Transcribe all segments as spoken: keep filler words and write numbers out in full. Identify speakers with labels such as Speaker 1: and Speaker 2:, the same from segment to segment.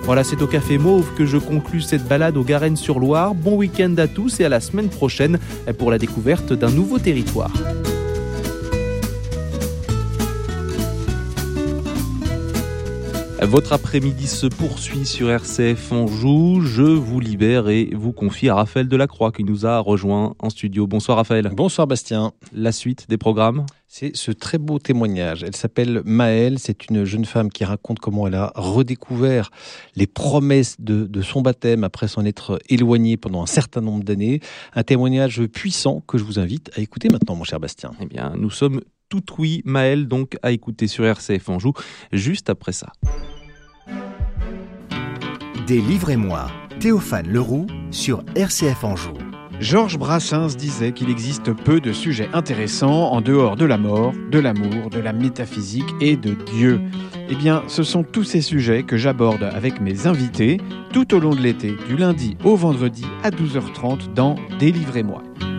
Speaker 1: Voilà, c'est au Café Mauve que je conclus cette balade au Garennes-sur-Loire. Bon week-end à tous et à la semaine prochaine pour la découverte d'un nouveau territoire. Votre après-midi se poursuit sur R C F Anjou. Je vous libère et vous confie à Raphaël Delacroix qui nous a rejoint en studio. Bonsoir Raphaël.
Speaker 2: Bonsoir Bastien.
Speaker 1: La suite des programmes ?
Speaker 2: C'est ce très beau témoignage. Elle s'appelle Maëlle. C'est une jeune femme qui raconte comment elle a redécouvert les promesses de, de son baptême après s'en être éloignée pendant un certain nombre d'années. Un témoignage puissant que je vous invite à écouter maintenant, mon cher Bastien.
Speaker 1: Eh bien, nous sommes tout oui, Maëlle, donc à écouter sur R C F Anjou, juste après ça.
Speaker 3: Délivrez-moi, Théophane Leroux sur R C F Anjou.
Speaker 4: Georges Brassens disait qu'il existe peu de sujets intéressants en dehors de la mort, de l'amour, de la métaphysique et de Dieu. Eh bien, ce sont tous ces sujets que j'aborde avec mes invités tout au long de l'été, du lundi au vendredi à douze heures trente dans Délivrez-moi.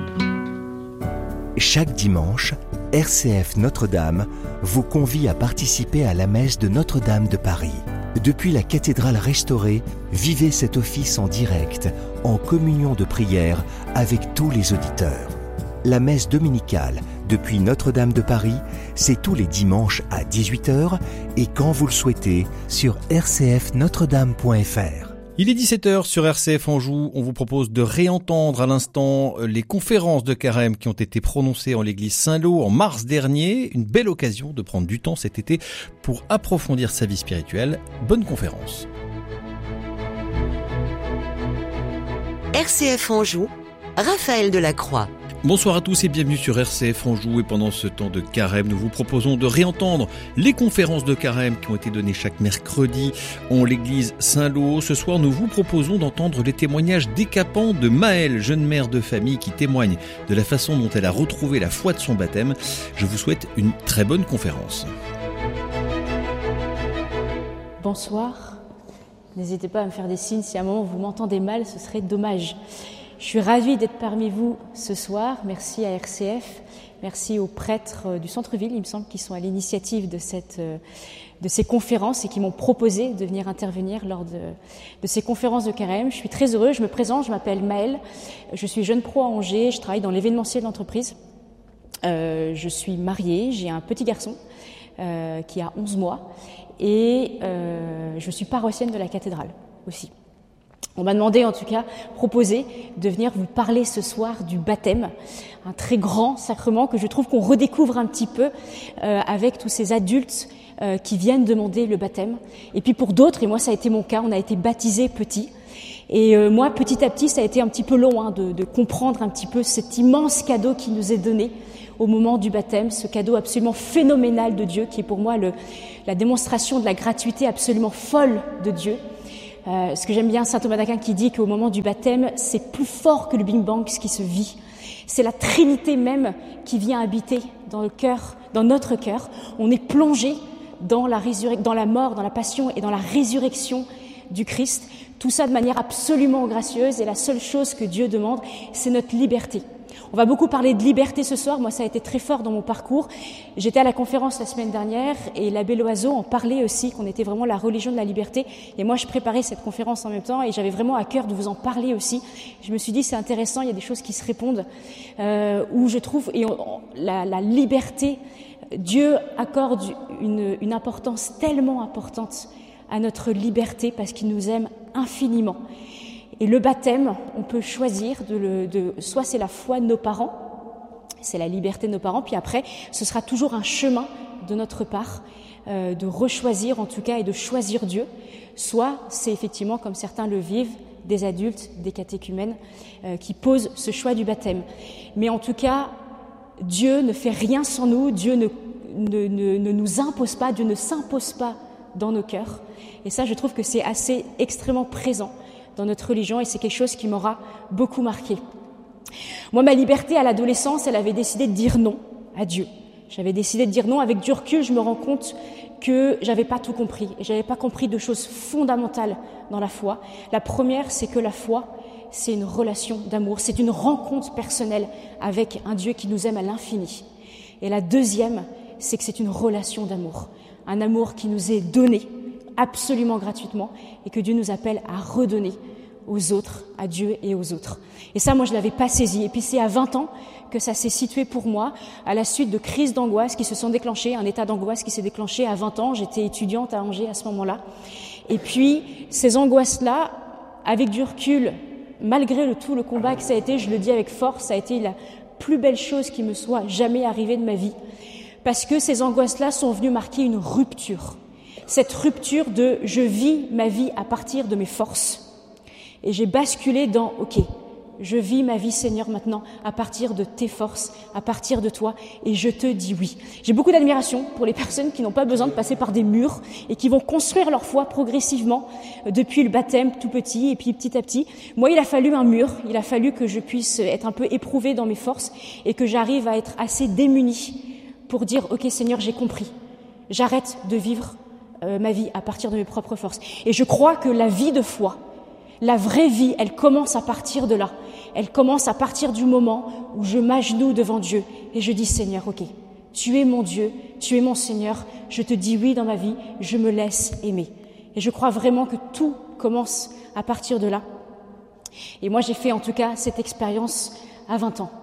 Speaker 3: Chaque dimanche, R C F Notre-Dame vous convie à participer à la messe de Notre-Dame de Paris. Depuis la cathédrale restaurée, vivez cet office en direct, en communion de prière avec tous les auditeurs. La messe dominicale depuis Notre-Dame de Paris, c'est tous les dimanches à dix-huit heures et quand vous le souhaitez sur r c f notre dame point f r.
Speaker 2: Il est dix-sept heures sur R C F Anjou. On vous propose de réentendre à l'instant les conférences de carême qui ont été prononcées en l'église Saint-Lô en mars dernier. Une belle occasion de prendre du temps cet été pour approfondir sa vie spirituelle. Bonne conférence.
Speaker 5: R C F Anjou, Raphaël Delacroix.
Speaker 2: Bonsoir à tous et bienvenue sur R C F Anjou. Et pendant ce temps de carême, nous vous proposons de réentendre les conférences de carême qui ont été données chaque mercredi en l'église Saint-Lô. Ce soir, nous vous proposons d'entendre les témoignages décapants de Maëlle, jeune mère de famille qui témoigne de la façon dont elle a retrouvé la foi de son baptême. Je vous souhaite une très bonne conférence.
Speaker 6: Bonsoir. N'hésitez pas à me faire des signes si à un moment vous m'entendez mal, ce serait dommage. Je suis ravie d'être parmi vous ce soir. Merci à R C F, merci aux prêtres du centre-ville, il me semble, qui sont à l'initiative de, cette, de ces conférences et qui m'ont proposé de venir intervenir lors de, de ces conférences de carême. Je suis très heureuse, je me présente, je m'appelle Maëlle, je suis jeune pro à Angers, je travaille dans l'événementiel d'entreprise. Euh, je suis mariée, j'ai un petit garçon euh, qui a onze mois et euh, je suis paroissienne de la cathédrale aussi. On m'a demandé, en tout cas, proposé de venir vous parler ce soir du baptême, un très grand sacrement que je trouve qu'on redécouvre un petit peu euh, avec tous ces adultes euh, qui viennent demander le baptême. Et puis pour d'autres, et moi ça a été mon cas, on a été baptisés petits. Et euh, moi, petit à petit, ça a été un petit peu long hein, de, de comprendre un petit peu cet immense cadeau qui nous est donné au moment du baptême, ce cadeau absolument phénoménal de Dieu, qui est pour moi le, la démonstration de la gratuité absolument folle de Dieu. Euh, ce que j'aime bien, saint Thomas d'Aquin qui dit qu'au moment du baptême, c'est plus fort que le Big Bang ce qui se vit. C'est la Trinité même qui vient habiter dans le cœur, dans notre cœur. On est plongé dans la résurrec- dans la mort, dans la passion et dans la résurrection du Christ. Tout ça de manière absolument gracieuse et la seule chose que Dieu demande, c'est notre liberté. On va beaucoup parler de liberté ce soir. Moi, ça a été très fort dans mon parcours. J'étais à la conférence la semaine dernière et l'abbé Loiseau en parlait aussi, qu'on était vraiment la religion de la liberté. Et moi, je préparais cette conférence en même temps et j'avais vraiment à cœur de vous en parler aussi. Je me suis dit, c'est intéressant, il y a des choses qui se répondent, euh, où je trouve et on, on, la, la liberté, Dieu accorde une, une importance tellement importante à notre liberté parce qu'il nous aime infiniment. Et le baptême, on peut choisir de le, de, soit c'est la foi de nos parents, c'est la liberté de nos parents, puis après, ce sera toujours un chemin de notre part, euh, de rechoisir en tout cas et de choisir Dieu. Soit c'est effectivement, comme certains le vivent, des adultes, des catéchumènes euh, qui posent ce choix du baptême. Mais en tout cas, Dieu ne fait rien sans nous, Dieu ne, ne, ne, ne nous impose pas, Dieu ne s'impose pas dans nos cœurs. Et ça, je trouve que c'est assez extrêmement présent dans notre religion et c'est quelque chose qui m'aura beaucoup marqué. Moi, ma liberté à l'adolescence, elle avait décidé de dire non à Dieu. J'avais décidé de dire non. Avec du recul, je me rends compte que j'avais pas tout compris. Et j'avais pas compris deux choses fondamentales dans la foi. La première, c'est que la foi, c'est une relation d'amour. C'est une rencontre personnelle avec un Dieu qui nous aime à l'infini. Et la deuxième, c'est que c'est une relation d'amour. Un amour qui nous est donné absolument gratuitement et que Dieu nous appelle à redonner aux autres, à Dieu et aux autres. Et ça, moi, je l'avais pas saisi. Et puis c'est à vingt ans que ça s'est situé pour moi, à la suite de crises d'angoisse qui se sont déclenchées, un état d'angoisse qui s'est déclenché à vingt ans. J'étais étudiante à Angers à ce moment-là. Et puis, ces angoisses-là, avec du recul, malgré le tout le combat que ça a été, je le dis avec force, ça a été la plus belle chose qui me soit jamais arrivée de ma vie. Parce que ces angoisses-là sont venues marquer une rupture. Cette rupture de « je vis ma vie à partir de mes forces ». Et j'ai basculé dans « ok, je vis ma vie, Seigneur, maintenant à partir de tes forces, à partir de toi, et je te dis oui ». J'ai beaucoup d'admiration pour les personnes qui n'ont pas besoin de passer par des murs et qui vont construire leur foi progressivement depuis le baptême tout petit et puis petit à petit. Moi, il a fallu un mur, il a fallu que je puisse être un peu éprouvée dans mes forces et que j'arrive à être assez démunie pour dire « ok, Seigneur, j'ai compris, j'arrête de vivre euh, ma vie à partir de mes propres forces ». Et je crois que la vie de foi, la vraie vie, elle commence à partir de là. Elle commence à partir du moment où je m'agenouille devant Dieu et je dis « Seigneur, ok, tu es mon Dieu, tu es mon Seigneur, je te dis oui dans ma vie, je me laisse aimer ». Et je crois vraiment que tout commence à partir de là. Et moi, j'ai fait en tout cas cette expérience à vingt ans.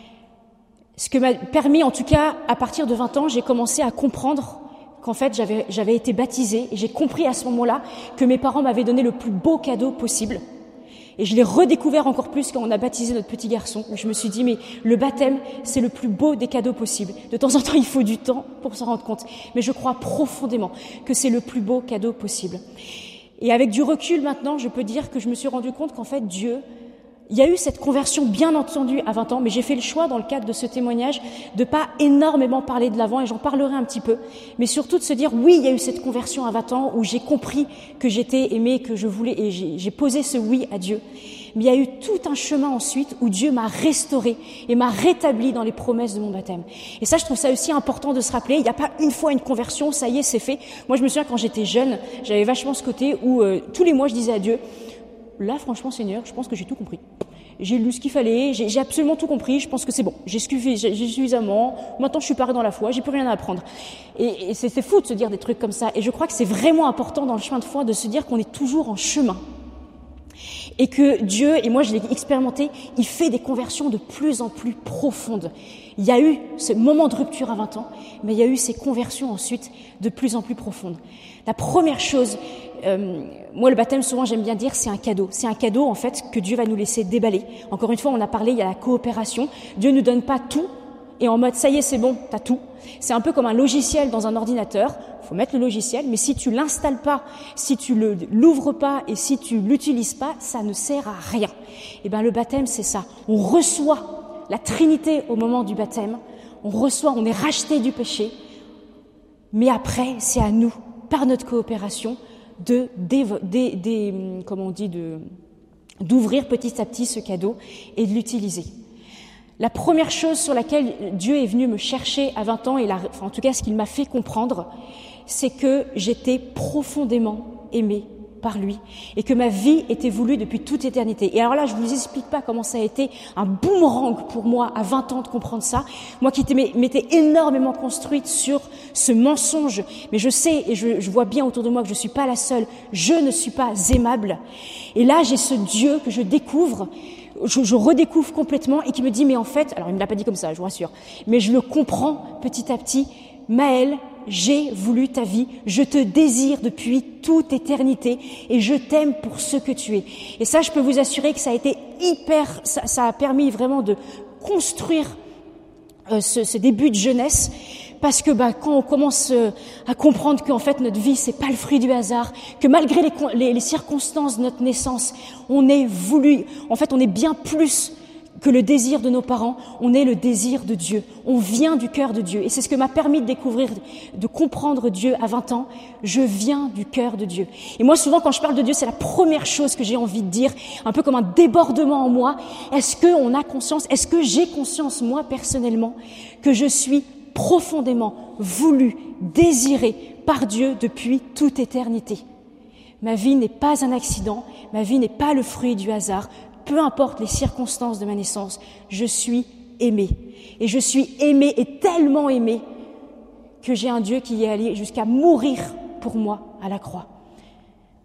Speaker 6: Ce que m'a permis, en tout cas, à partir de vingt ans, j'ai commencé à comprendre qu'en fait, j'avais, j'avais été baptisée et j'ai compris à ce moment-là que mes parents m'avaient donné le plus beau cadeau possible. Et je l'ai redécouvert encore plus quand on a baptisé notre petit garçon. Je me suis dit, mais le baptême, c'est le plus beau des cadeaux possibles. De temps en temps, il faut du temps pour s'en rendre compte. Mais je crois profondément que c'est le plus beau cadeau possible. Et avec du recul maintenant, je peux dire que je me suis rendu compte qu'en fait, Dieu, il y a eu cette conversion, bien entendu, à vingt ans, mais j'ai fait le choix, dans le cadre de ce témoignage, de pas énormément parler de l'avant, et j'en parlerai un petit peu, mais surtout de se dire, oui, il y a eu cette conversion à vingt ans, où j'ai compris que j'étais aimée, que je voulais, et j'ai, j'ai posé ce oui à Dieu. Mais il y a eu tout un chemin ensuite, où Dieu m'a restauré, et m'a rétabli dans les promesses de mon baptême. Et ça, je trouve ça aussi important de se rappeler, il n'y a pas une fois une conversion, ça y est, c'est fait. Moi, je me souviens, quand j'étais jeune, j'avais vachement ce côté où, euh, tous les mois, je disais à Dieu, là, franchement, Seigneur, je pense que j'ai tout compris. J'ai lu ce qu'il fallait, j'ai, j'ai absolument tout compris, je pense que c'est bon, j'ai, suffi, j'ai, j'ai suffisamment, maintenant je suis parée dans la foi, j'ai plus rien à apprendre. Et, et c'est, c'est fou de se dire des trucs comme ça. Et je crois que c'est vraiment important dans le chemin de foi de se dire qu'on est toujours en chemin. Et que Dieu, et moi je l'ai expérimenté, il fait des conversions de plus en plus profondes. Il y a eu ce moment de rupture à vingt ans, mais il y a eu ces conversions ensuite de plus en plus profondes. La première chose, euh, moi le baptême souvent j'aime bien dire c'est un cadeau. C'est un cadeau en fait que Dieu va nous laisser déballer. Encore une fois on a parlé, il y a la coopération. Dieu ne nous donne pas tout et en mode ça y est c'est bon, t'as tout. C'est un peu comme un logiciel dans un ordinateur. Il faut mettre le logiciel, mais si tu l'installes pas, si tu le, l'ouvres pas et si tu l'utilises pas, ça ne sert à rien. Et ben le baptême c'est ça. On reçoit la Trinité au moment du baptême. On reçoit, on est racheté du péché. Mais après c'est à nous, par notre coopération, de, de, de, de comment on dit, de, d'ouvrir petit à petit ce cadeau et de l'utiliser. La première chose sur laquelle Dieu est venu me chercher à vingt ans, et la, enfin, en tout cas ce qu'il m'a fait comprendre, c'est que j'étais profondément aimée par lui et que ma vie était voulue depuis toute éternité. Et alors là, je vous explique pas comment ça a été un boomerang pour moi à vingt ans de comprendre ça. Moi qui m'étais énormément construite sur ce mensonge, mais je sais et je, je vois bien autour de moi que je suis pas la seule, je ne suis pas aimable. Et là, j'ai ce Dieu que je découvre, je, je redécouvre complètement et qui me dit, mais en fait, alors il me l'a pas dit comme ça, je vous rassure, mais je le comprends petit à petit, Maëlle, j'ai voulu ta vie, je te désire depuis toute éternité et je t'aime pour ce que tu es. Et ça, je peux vous assurer que ça a été hyper, ça, ça a permis vraiment de construire euh, ce, ce début de jeunesse. Parce que bah, quand on commence euh, à comprendre qu'en fait notre vie c'est pas le fruit du hasard, que malgré les, les, les circonstances de notre naissance, on est voulu, en fait on est bien plus que le désir de nos parents, on est le désir de Dieu. On vient du cœur de Dieu. Et c'est ce que m'a permis de découvrir, de comprendre Dieu à vingt ans. Je viens du cœur de Dieu. Et moi, souvent, quand je parle de Dieu, c'est la première chose que j'ai envie de dire, un peu comme un débordement en moi. Est-ce qu'on a conscience, est-ce que j'ai conscience, moi, personnellement, que je suis profondément voulu, désiré par Dieu depuis toute éternité? Ma vie n'est pas un accident, ma vie n'est pas le fruit du hasard. Peu importe les circonstances de ma naissance, je suis aimée. Et je suis aimée et tellement aimée que j'ai un Dieu qui est allé jusqu'à mourir pour moi à la croix.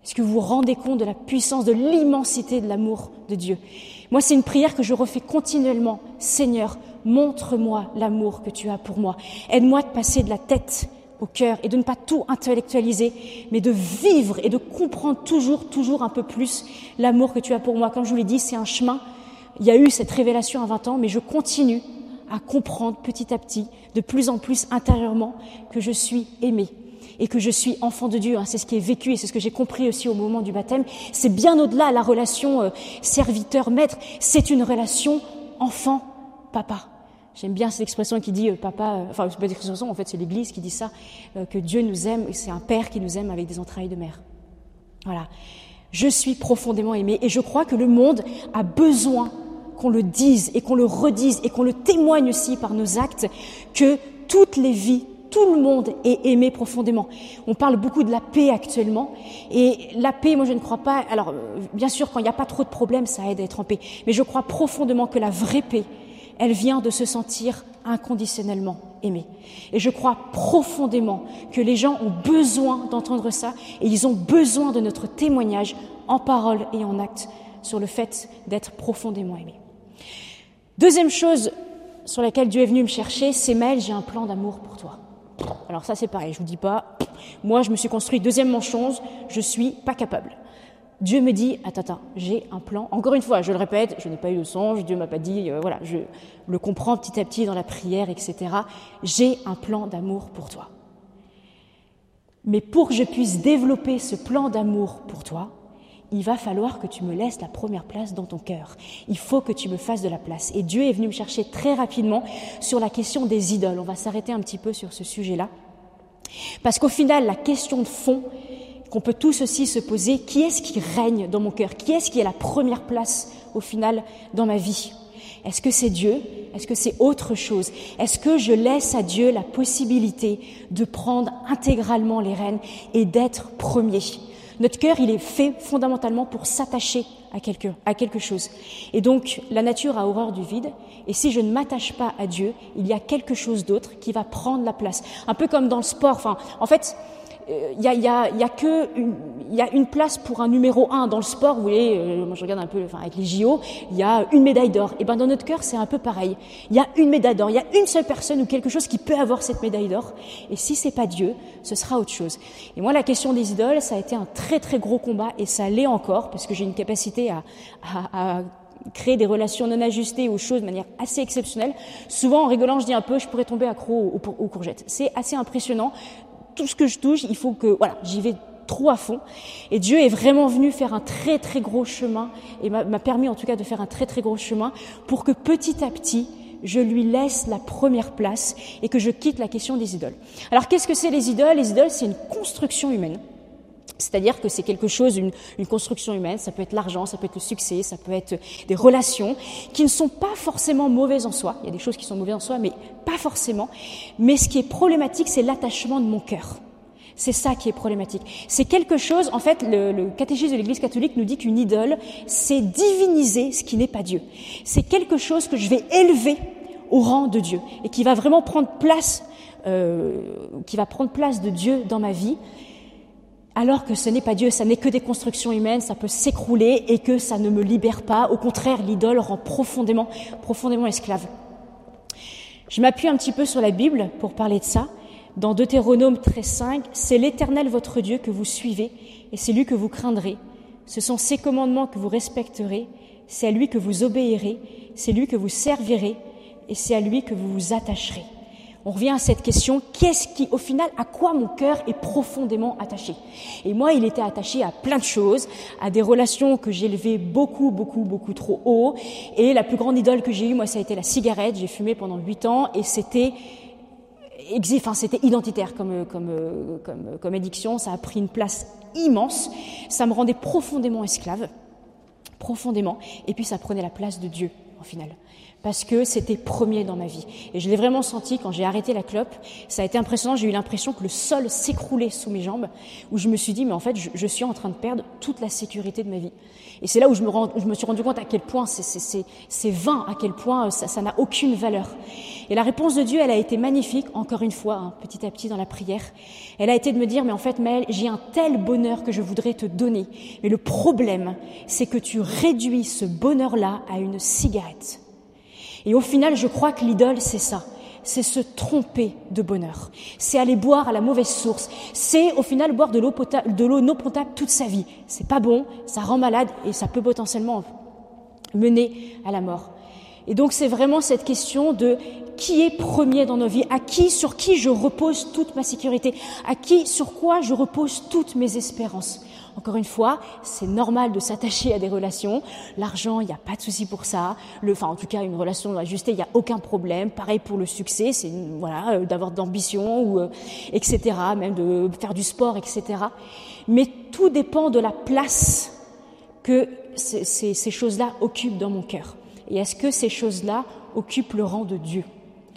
Speaker 6: Est-ce que vous vous rendez compte de la puissance, de l'immensité de l'amour de Dieu? Moi, c'est une prière que je refais continuellement. Seigneur, montre-moi l'amour que tu as pour moi. Aide-moi de passer de la tête au cœur et de ne pas tout intellectualiser, mais de vivre et de comprendre toujours, toujours un peu plus l'amour que tu as pour moi. Comme je vous l'ai dit, c'est un chemin. Il y a eu cette révélation à vingt ans, mais je continue à comprendre petit à petit, de plus en plus intérieurement, que je suis aimée et que je suis enfant de Dieu. C'est ce qui est vécu et c'est ce que j'ai compris aussi au moment du baptême. C'est bien au-delà de la relation euh, serviteur-maître. C'est une relation enfant-papa. J'aime bien cette expression qui dit euh, papa, euh, enfin c'est pas une expression, en fait c'est l'Église qui dit ça, euh, que Dieu nous aime, et c'est un père qui nous aime avec des entrailles de mère. Voilà. Je suis profondément aimée et je crois que le monde a besoin qu'on le dise et qu'on le redise et qu'on le témoigne aussi par nos actes, que toutes les vies, tout le monde est aimé profondément. On parle beaucoup de la paix actuellement et la paix, moi je ne crois pas, alors bien sûr quand il n'y a pas trop de problèmes ça aide à être en paix, mais je crois profondément que la vraie paix, elle vient de se sentir inconditionnellement aimé. Et je crois profondément que les gens ont besoin d'entendre ça et ils ont besoin de notre témoignage en parole et en acte sur le fait d'être profondément aimé. Deuxième chose sur laquelle Dieu est venu me chercher, c'est Maëlle, j'ai un plan d'amour pour toi. Alors ça c'est pareil, je vous dis pas, moi je me suis construit deuxièmement chose, je suis pas capable. Dieu me dit, attends, attends, j'ai un plan. Encore une fois, je le répète, je n'ai pas eu de songe, Dieu m'a pas dit, euh, voilà, je le comprends petit à petit dans la prière, et cetera. J'ai un plan d'amour pour toi. Mais pour que je puisse développer ce plan d'amour pour toi, il va falloir que tu me laisses la première place dans ton cœur. Il faut que tu me fasses de la place. Et Dieu est venu me chercher très rapidement sur la question des idoles. On va s'arrêter un petit peu sur ce sujet-là. Parce qu'au final, la question de fond qu'on peut tous aussi se poser, qui est-ce qui règne dans mon cœur? Qui est-ce qui est la première place au final dans ma vie? Est-ce que c'est Dieu? Est-ce que c'est autre chose? Est-ce que je laisse à Dieu la possibilité de prendre intégralement les rênes et d'être premier? Notre cœur, il est fait fondamentalement pour s'attacher à quelque, à quelque chose. Et donc, la nature a horreur du vide. Et si je ne m'attache pas à Dieu, il y a quelque chose d'autre qui va prendre la place. Un peu comme dans le sport. Enfin, en fait, il y a, il y a, il y a que une, il y a une place pour un numéro un dans le sport. Vous voyez, euh, moi je regarde un peu, enfin avec les J O, il y a une médaille d'or. Et ben dans notre cœur, c'est un peu pareil. Il y a une médaille d'or. Il y a une seule personne ou quelque chose qui peut avoir cette médaille d'or. Et si c'est pas Dieu, ce sera autre chose. Et moi, la question des idoles, ça a été un très très gros combat et ça l'est encore parce que j'ai une capacité à, à, à créer des relations non ajustées aux choses de manière assez exceptionnelle. Souvent, en rigolant, je dis un peu, je pourrais tomber accro aux, aux, aux courgettes. C'est assez impressionnant. Tout ce que je touche, il faut que, voilà, j'y vais trop à fond. Et Dieu est vraiment venu faire un très très gros chemin et m'a, m'a permis en tout cas de faire un très très gros chemin pour que petit à petit, je lui laisse la première place et que je quitte la question des idoles. Alors qu'est-ce que c'est les idoles? Les idoles, c'est une construction humaine. C'est-à-dire que c'est quelque chose, une, une construction humaine, ça peut être l'argent, ça peut être le succès, ça peut être des relations qui ne sont pas forcément mauvaises en soi. Il y a des choses qui sont mauvaises en soi, mais pas forcément. Mais ce qui est problématique, c'est l'attachement de mon cœur. C'est ça qui est problématique. C'est quelque chose, en fait, le, le catéchisme de l'Église catholique nous dit qu'une idole, c'est diviniser ce qui n'est pas Dieu. C'est quelque chose que je vais élever au rang de Dieu et qui va vraiment prendre place, euh, qui va prendre place de Dieu dans ma vie. Alors que ce n'est pas Dieu, ça n'est que des constructions humaines, ça peut s'écrouler et que ça ne me libère pas. Au contraire, l'idole rend profondément, profondément esclave. Je m'appuie un petit peu sur la Bible pour parler de ça. Dans Deutéronome treize cinq, c'est l'Éternel votre Dieu que vous suivez et c'est lui que vous craindrez. Ce sont ses commandements que vous respecterez, c'est à lui que vous obéirez, c'est lui que vous servirez et c'est à lui que vous vous attacherez. On revient à cette question, qu'est-ce qui, au final, à quoi mon cœur est profondément attaché? Et moi, il était attaché à plein de choses, à des relations que j'élevais beaucoup, beaucoup, beaucoup trop haut. Et la plus grande idole que j'ai eue, moi, ça a été la cigarette. J'ai fumé pendant huit ans et c'était, enfin, c'était identitaire comme, comme, comme, comme addiction. Ça a pris une place immense. Ça me rendait profondément esclave, profondément. Et puis, ça prenait la place de Dieu, en final. parce que c'était premier dans ma vie. Et je l'ai vraiment senti quand j'ai arrêté la clope. Ça a été impressionnant, j'ai eu l'impression que le sol s'écroulait sous mes jambes, où je me suis dit, mais en fait, je, je suis en train de perdre toute la sécurité de ma vie. Et c'est là où je me, rend, je me suis rendu compte à quel point c'est, c'est, c'est, c'est vain, à quel point ça, ça n'a aucune valeur. Et la réponse de Dieu, elle a été magnifique, encore une fois, hein, petit à petit dans la prière. Elle a été de me dire, mais en fait, Maëlle, j'ai un tel bonheur que je voudrais te donner. Mais le problème, c'est que tu réduis ce bonheur-là à une cigarette. Et au final, je crois que l'idole, c'est ça. C'est se tromper de bonheur. C'est aller boire à la mauvaise source. C'est au final boire de l'eau potable, de l'eau non potable toute sa vie. C'est pas bon, ça rend malade et ça peut potentiellement mener à la mort. Et donc c'est vraiment cette question de qui est premier dans nos vies, à qui, sur qui je repose toute ma sécurité, à qui, sur quoi je repose toutes mes espérances. Encore une fois, c'est normal de s'attacher à des relations. L'argent, il n'y a pas de souci pour ça. Le, enfin, en tout cas, une relation ajustée, il n'y a aucun problème. Pareil pour le succès, c'est voilà, euh, d'avoir de l'ambition, ou, euh, et cetera, même de faire du sport, et cetera. Mais tout dépend de la place que ces, ces, ces choses-là occupent dans mon cœur. Et est-ce que ces choses-là occupent le rang de Dieu ?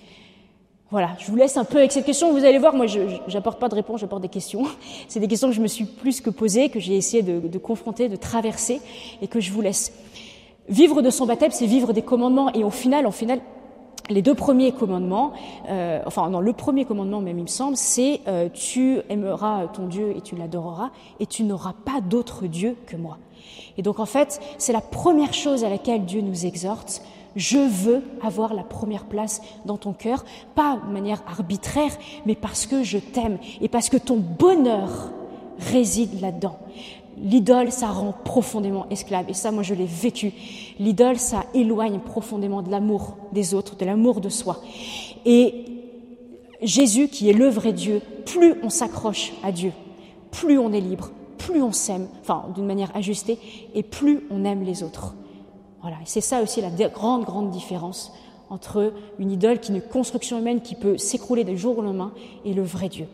Speaker 6: Voilà, je vous laisse un peu avec cette question. Vous allez voir, moi, je j'apporte pas de réponse, j'apporte des questions. C'est des questions que je me suis plus que posées, que j'ai essayé de, de confronter, de traverser, et que je vous laisse. Vivre de son baptême, c'est vivre des commandements. Et au final, au final, les deux premiers commandements, euh, enfin, non, le premier commandement même, il me semble, c'est euh, « Tu aimeras ton Dieu et tu l'adoreras, et tu n'auras pas d'autre Dieu que moi ». Et donc, en fait, c'est la première chose à laquelle Dieu nous exhorte. Je veux avoir la première place dans ton cœur, pas de manière arbitraire, mais parce que je t'aime et parce que ton bonheur réside là-dedans. L'idole, ça rend profondément esclave. Et ça, moi, je l'ai vécu. L'idole, ça éloigne profondément de l'amour des autres, de l'amour de soi. Et Jésus, qui est le vrai Dieu, plus on s'accroche à Dieu, plus on est libre, plus on s'aime, enfin, d'une manière ajustée, et plus on aime les autres. Voilà, et c'est ça aussi la grande, grande différence entre une idole qui est une construction humaine qui peut s'écrouler du jour au lendemain et le vrai Dieu.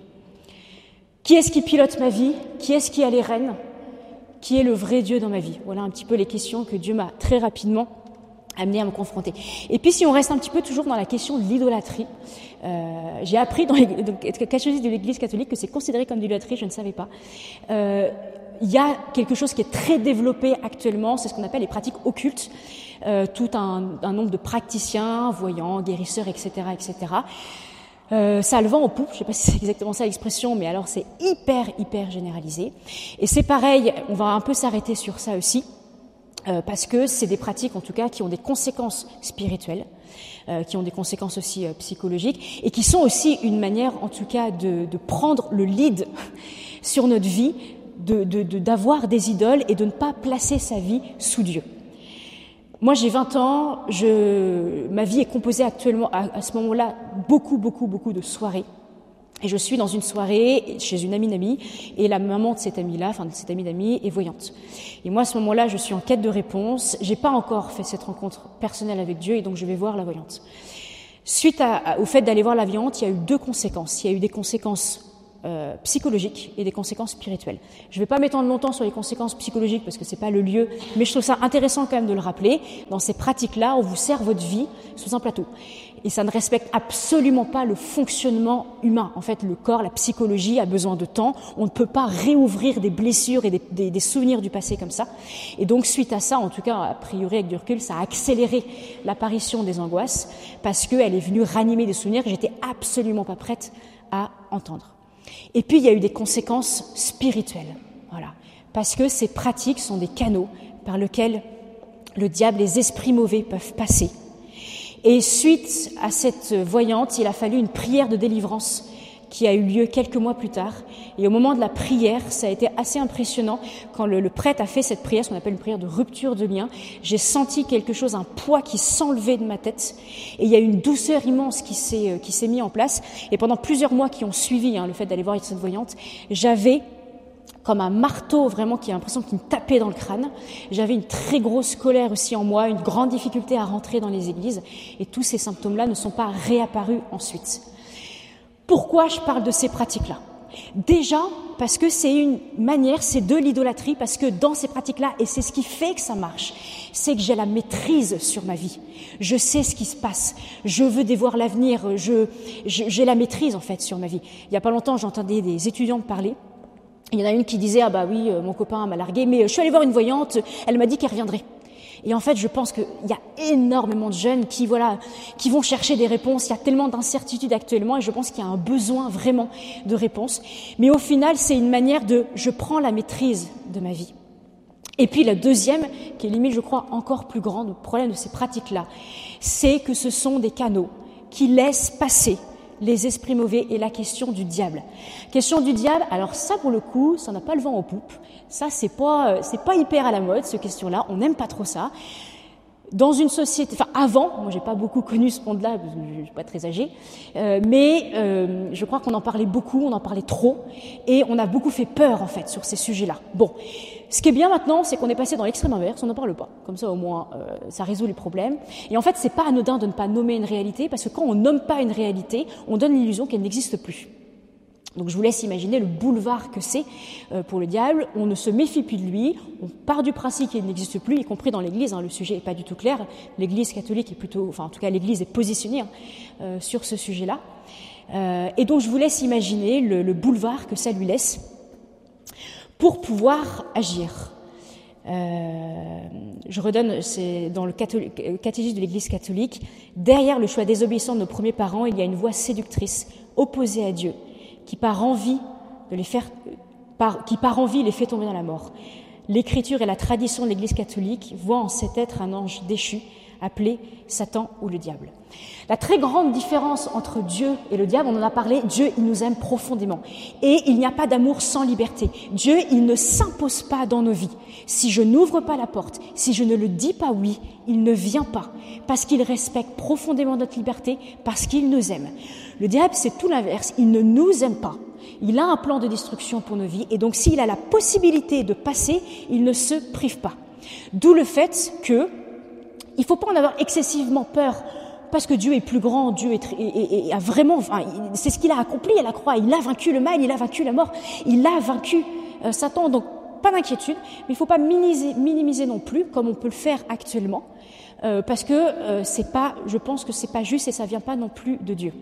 Speaker 6: Qui est-ce qui pilote ma vie ? Qui est-ce qui a les rênes ? Qui est le vrai Dieu dans ma vie ? Voilà un petit peu les questions que Dieu m'a très rapidement amené à me confronter. Et puis si on reste un petit peu toujours dans la question de l'idolâtrie, euh, j'ai appris dans les catéchisme de l'Église catholique que c'est considéré comme de l'idolâtrie, je ne savais pas. Euh, Il y a quelque chose qui est très développé actuellement, c'est ce qu'on appelle les pratiques occultes. Euh, tout un, un nombre de praticiens, voyants, guérisseurs, et cetera, et cetera. Euh, ça a le vent en poupe, je ne sais pas si c'est exactement ça l'expression, mais alors c'est hyper, hyper généralisé. Et c'est pareil, on va un peu s'arrêter sur ça aussi, euh, parce que c'est des pratiques, en tout cas, qui ont des conséquences spirituelles, euh, qui ont des conséquences aussi euh, psychologiques, et qui sont aussi une manière, en tout cas, de, de prendre le lead sur notre vie, De, de, de, d'avoir des idoles et de ne pas placer sa vie sous Dieu. Moi, j'ai vingt ans, je, ma vie est composée actuellement, à, à ce moment-là, beaucoup, beaucoup, beaucoup de soirées. Et je suis dans une soirée chez une amie d'amie, et la maman de cette amie-là, enfin de cette amie d'amie, est voyante. Et moi, à ce moment-là, je suis en quête de réponse. J'ai pas encore fait cette rencontre personnelle avec Dieu, et donc je vais voir la voyante. Suite à, à, au fait d'aller voir la voyante, il y a eu deux conséquences. Il y a eu des conséquences Euh, psychologiques et des conséquences spirituelles. Je ne vais pas m'étendre longtemps sur les conséquences psychologiques parce que c'est pas le lieu, mais je trouve ça intéressant quand même de le rappeler. Dans ces pratiques-là, on vous sert votre vie sous un plateau. Et ça ne respecte absolument pas le fonctionnement humain. En fait, le corps, la psychologie a besoin de temps. On ne peut pas réouvrir des blessures et des, des, des souvenirs du passé comme ça. Et donc, suite à ça, en tout cas, a priori, avec du recul, ça a accéléré l'apparition des angoisses parce qu'elle est venue ranimer des souvenirs que j'étais absolument pas prête à entendre. Et puis, il y a eu des conséquences spirituelles, voilà, parce que ces pratiques sont des canaux par lesquels le diable, les esprits mauvais peuvent passer. Et suite à cette voyante, il a fallu une prière de délivrance qui a eu lieu quelques mois plus tard. Et au moment de la prière, ça a été assez impressionnant. Quand le, le prêtre a fait cette prière, ce qu'on appelle une prière de rupture de lien, j'ai senti quelque chose, un poids qui s'enlevait de ma tête. Et il y a eu une douceur immense qui s'est, qui s'est mise en place. Et pendant plusieurs mois qui ont suivi hein, le fait d'aller voir cette voyante, j'avais comme un marteau vraiment qui a l'impression qu'il me tapait dans le crâne. J'avais une très grosse colère aussi en moi, une grande difficulté à rentrer dans les églises. Et tous ces symptômes-là ne sont pas réapparus ensuite. Pourquoi je parle de ces pratiques-là ? Déjà, parce que c'est une manière, c'est de l'idolâtrie, parce que dans ces pratiques-là, et c'est ce qui fait que ça marche, c'est que j'ai la maîtrise sur ma vie. Je sais ce qui se passe. Je veux dévoir l'avenir. Je, je, j'ai la maîtrise, en fait, sur ma vie. Il n'y a pas longtemps, j'entendais des étudiantes parler. Il y en a une qui disait « Ah bah oui, mon copain m'a largué, mais je suis allée voir une voyante, elle m'a dit qu'elle reviendrait. » Et en fait, je pense qu'il y a énormément de jeunes qui, voilà, qui vont chercher des réponses. Il y a tellement d'incertitudes actuellement et je pense qu'il y a un besoin vraiment de réponses. Mais au final, c'est une manière de « je prends la maîtrise de ma vie ». Et puis la deuxième, qui est limite, je crois, encore plus grande, le problème de ces pratiques-là, c'est que ce sont des canaux qui laissent passer les esprits mauvais et la question du diable. Question du diable, alors ça pour le coup, ça n'a pas le vent en poupe. Ça, c'est pas, c'est pas hyper à la mode, cette question-là. On n'aime pas trop ça. Dans une société, enfin avant, moi j'ai pas beaucoup connu ce monde-là, parce que je suis pas très âgée, euh, mais euh, je crois qu'on en parlait beaucoup, on en parlait trop, et on a beaucoup fait peur en fait sur ces sujets-là. Bon, ce qui est bien maintenant, c'est qu'on est passé dans l'extrême inverse, on n'en parle pas, comme ça au moins euh, ça résout les problèmes. Et en fait, c'est pas anodin de ne pas nommer une réalité, parce que quand on nomme pas une réalité, on donne l'illusion qu'elle n'existe plus. Donc je vous laisse imaginer le boulevard que c'est euh, pour le diable. On ne se méfie plus de lui, on part du principe qu'il n'existe plus, y compris dans l'Église, hein, le sujet n'est pas du tout clair. L'Église catholique est plutôt, enfin en tout cas l'Église est positionnée hein, euh, sur ce sujet-là. Euh, et donc je vous laisse imaginer le, le boulevard que ça lui laisse pour pouvoir agir. Euh, je redonne, c'est dans le catéchisme de l'Église catholique, derrière le choix désobéissant de nos premiers parents, il y a une voix séductrice, opposée à Dieu, qui par envie de les faire, par, qui par envie les fait tomber dans la mort. L'Écriture et la tradition de l'Église catholique voient en cet être un ange déchu, appelé Satan ou le diable. La très grande différence entre Dieu et le diable, on en a parlé, Dieu, il nous aime profondément. Et il n'y a pas d'amour sans liberté. Dieu, il ne s'impose pas dans nos vies. Si je n'ouvre pas la porte, si je ne le dis pas oui, il ne vient pas. Parce qu'il respecte profondément notre liberté, parce qu'il nous aime. Le diable, c'est tout l'inverse. Il ne nous aime pas. Il a un plan de destruction pour nos vies. Et donc, s'il a la possibilité de passer, il ne se prive pas. D'où le fait que il ne faut pas en avoir excessivement peur, parce que Dieu est plus grand, Dieu est, et, et, a vraiment, enfin, c'est ce qu'il a accompli à la croix. Il a vaincu le mal, il a vaincu la mort, il a vaincu euh, Satan. Donc, pas d'inquiétude, mais il ne faut pas minimiser, minimiser non plus, comme on peut le faire actuellement, euh, parce que euh, c'est pas, je pense que c'est pas juste et ça vient pas non plus de Dieu.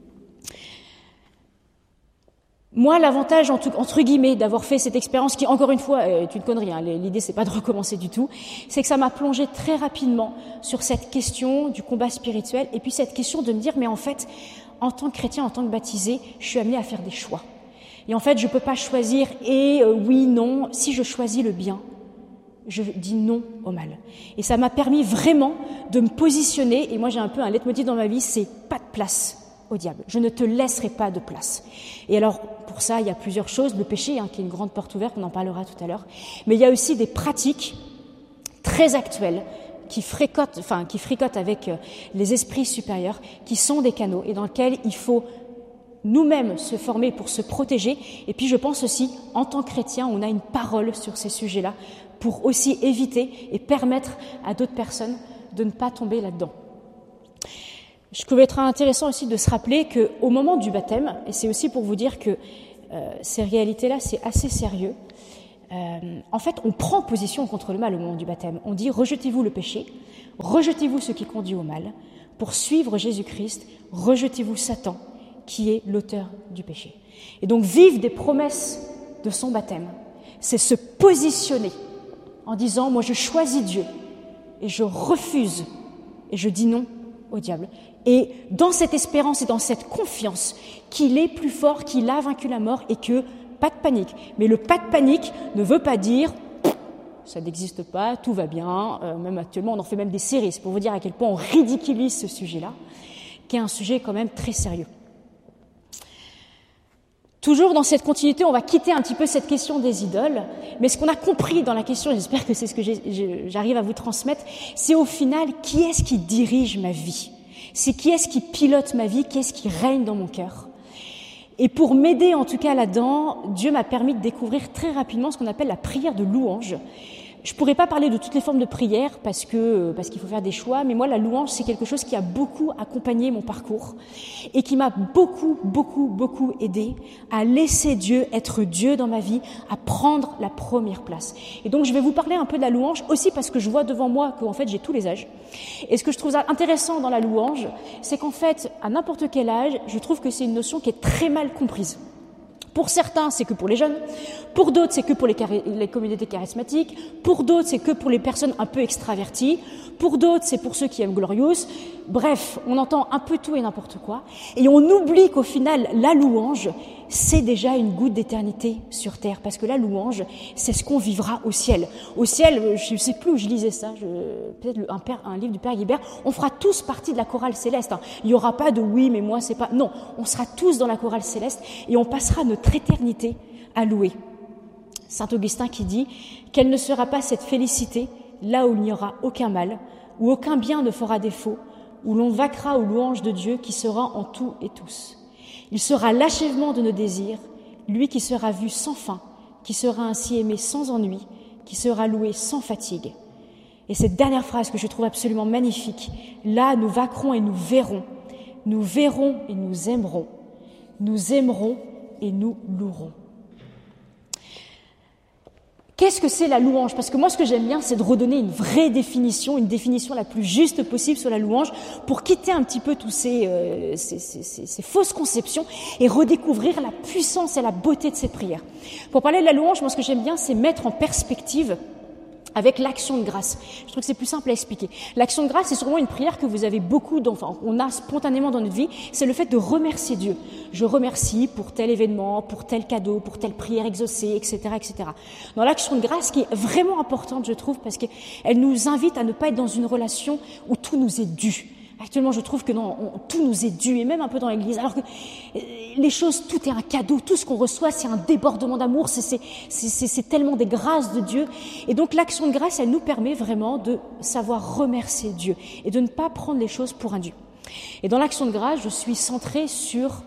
Speaker 6: Moi, l'avantage, entre guillemets, d'avoir fait cette expérience, qui, encore une fois, est une connerie, hein, l'idée, c'est pas de recommencer du tout, c'est que ça m'a plongé très rapidement sur cette question du combat spirituel, et puis cette question de me dire, mais en fait, en tant que chrétien, en tant que baptisé, je suis amené à faire des choix. Et en fait, je peux pas choisir et euh, oui, non. Si je choisis le bien, je dis non au mal. Et ça m'a permis vraiment de me positionner, et moi, j'ai un peu un leitmotiv dans ma vie, c'est pas de place au diable. Je ne te laisserai pas de place. Et alors, pour ça, il y a plusieurs choses. Le péché, hein, qui est une grande porte ouverte, on en parlera tout à l'heure. Mais il y a aussi des pratiques très actuelles qui fricotent, enfin, qui fricotent avec euh, les esprits supérieurs, qui sont des canaux et dans lesquels il faut nous-mêmes se former pour se protéger. Et puis, je pense aussi, en tant que chrétien, on a une parole sur ces sujets-là pour aussi éviter et permettre à d'autres personnes de ne pas tomber là-dedans. Je trouvais très intéressant aussi de se rappeler qu'au moment du baptême, et c'est aussi pour vous dire que euh, ces réalités-là, c'est assez sérieux, euh, en fait, on prend position contre le mal au moment du baptême. On dit « rejetez-vous le péché, rejetez-vous ce qui conduit au mal, pour suivre Jésus-Christ, rejetez-vous Satan, qui est l'auteur du péché. » Et donc, vivre des promesses de son baptême, c'est se positionner en disant « moi, je choisis Dieu, et je refuse, et je dis non au diable. » Et dans cette espérance et dans cette confiance qu'il est plus fort, qu'il a vaincu la mort et que pas de panique. Mais le pas de panique ne veut pas dire ça n'existe pas, tout va bien. Euh, même actuellement, on en fait même des séries. C'est pour vous dire à quel point on ridiculise ce sujet-là, qui est un sujet quand même très sérieux. Toujours dans cette continuité, on va quitter un petit peu cette question des idoles, mais ce qu'on a compris dans la question, j'espère que c'est ce que j'ai, j'arrive à vous transmettre, c'est au final, qui est-ce qui dirige ma vie ? C'est qui est-ce qui pilote ma vie, qui est-ce qui règne dans mon cœur. Et pour m'aider en tout cas là-dedans, Dieu m'a permis de découvrir très rapidement ce qu'on appelle la prière de louange. Je pourrais pas parler de toutes les formes de prière parce que parce qu'il faut faire des choix, mais moi la louange c'est quelque chose qui a beaucoup accompagné mon parcours et qui m'a beaucoup beaucoup beaucoup aidé à laisser Dieu être Dieu dans ma vie, à prendre la première place. Et donc je vais vous parler un peu de la louange aussi parce que je vois devant moi qu'en fait j'ai tous les âges. Et ce que je trouve intéressant dans la louange, c'est qu'en fait à n'importe quel âge, je trouve que c'est une notion qui est très mal comprise. Pour certains, c'est que pour les jeunes. Pour d'autres, c'est que pour les, chari- les communautés charismatiques. Pour d'autres, c'est que pour les personnes un peu extraverties. Pour d'autres, c'est pour ceux qui aiment Glorious. Bref, on entend un peu tout et n'importe quoi. Et on oublie qu'au final, la louange, c'est déjà une goutte d'éternité sur terre. Parce que la louange, c'est ce qu'on vivra au ciel. Au ciel, je ne sais plus où je lisais ça, je, peut-être un, père, un livre du Père Guibert, on fera tous partie de la chorale céleste. Hein. Il n'y aura pas de oui, mais moi, c'est pas... Non, on sera tous dans la chorale céleste et on passera notre éternité à louer. Saint Augustin qui dit « Quelle ne sera pas cette félicité là où il n'y aura aucun mal, où aucun bien ne fera défaut, où l'on vaquera aux louanges de Dieu qui sera en tout et tous. Il sera l'achèvement de nos désirs, lui qui sera vu sans fin, qui sera ainsi aimé sans ennui, qui sera loué sans fatigue. » Et cette dernière phrase que je trouve absolument magnifique, là nous vaquerons et nous verrons, nous verrons et nous aimerons, nous aimerons et nous louerons. Qu'est-ce que c'est la louange ? Parce que moi, ce que j'aime bien, c'est de redonner une vraie définition, une définition la plus juste possible sur la louange pour quitter un petit peu tous ces, euh, ces, ces, ces, ces fausses conceptions et redécouvrir la puissance et la beauté de cette prière. Pour parler de la louange, moi, ce que j'aime bien, c'est mettre en perspective avec l'action de grâce. Je trouve que c'est plus simple à expliquer. L'action de grâce, c'est sûrement une prière que vous avez beaucoup, enfin, on a spontanément dans notre vie, c'est le fait de remercier Dieu. Je remercie pour tel événement, pour tel cadeau, pour telle prière exaucée, et cetera, et cetera. Dans l'action de grâce, qui est vraiment importante, je trouve, parce qu'elle nous invite à ne pas être dans une relation où tout nous est dû. Actuellement, je trouve que non, on, tout nous est dû, et même un peu dans l'Église, alors que euh, les choses, tout est un cadeau, tout ce qu'on reçoit, c'est un débordement d'amour, c'est, c'est, c'est, c'est, c'est tellement des grâces de Dieu. Et donc l'action de grâce, elle nous permet vraiment de savoir remercier Dieu et de ne pas prendre les choses pour un dû. Et dans l'action de grâce, je suis centrée sur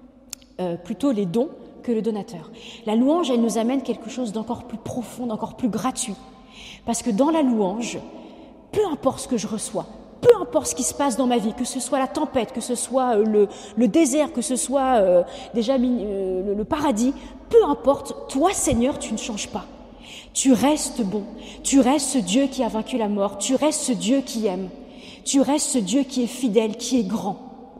Speaker 6: euh, plutôt les dons que le donateur. La louange, elle nous amène quelque chose d'encore plus profond, d'encore plus gratuit. Parce que dans la louange, peu importe ce que je reçois, peu importe ce qui se passe dans ma vie, que ce soit la tempête, que ce soit le, le désert, que ce soit euh, déjà euh, le, le paradis, peu importe, toi Seigneur, tu ne changes pas. Tu restes bon, tu restes ce Dieu qui a vaincu la mort, tu restes ce Dieu qui aime, tu restes ce Dieu qui est fidèle, qui est grand.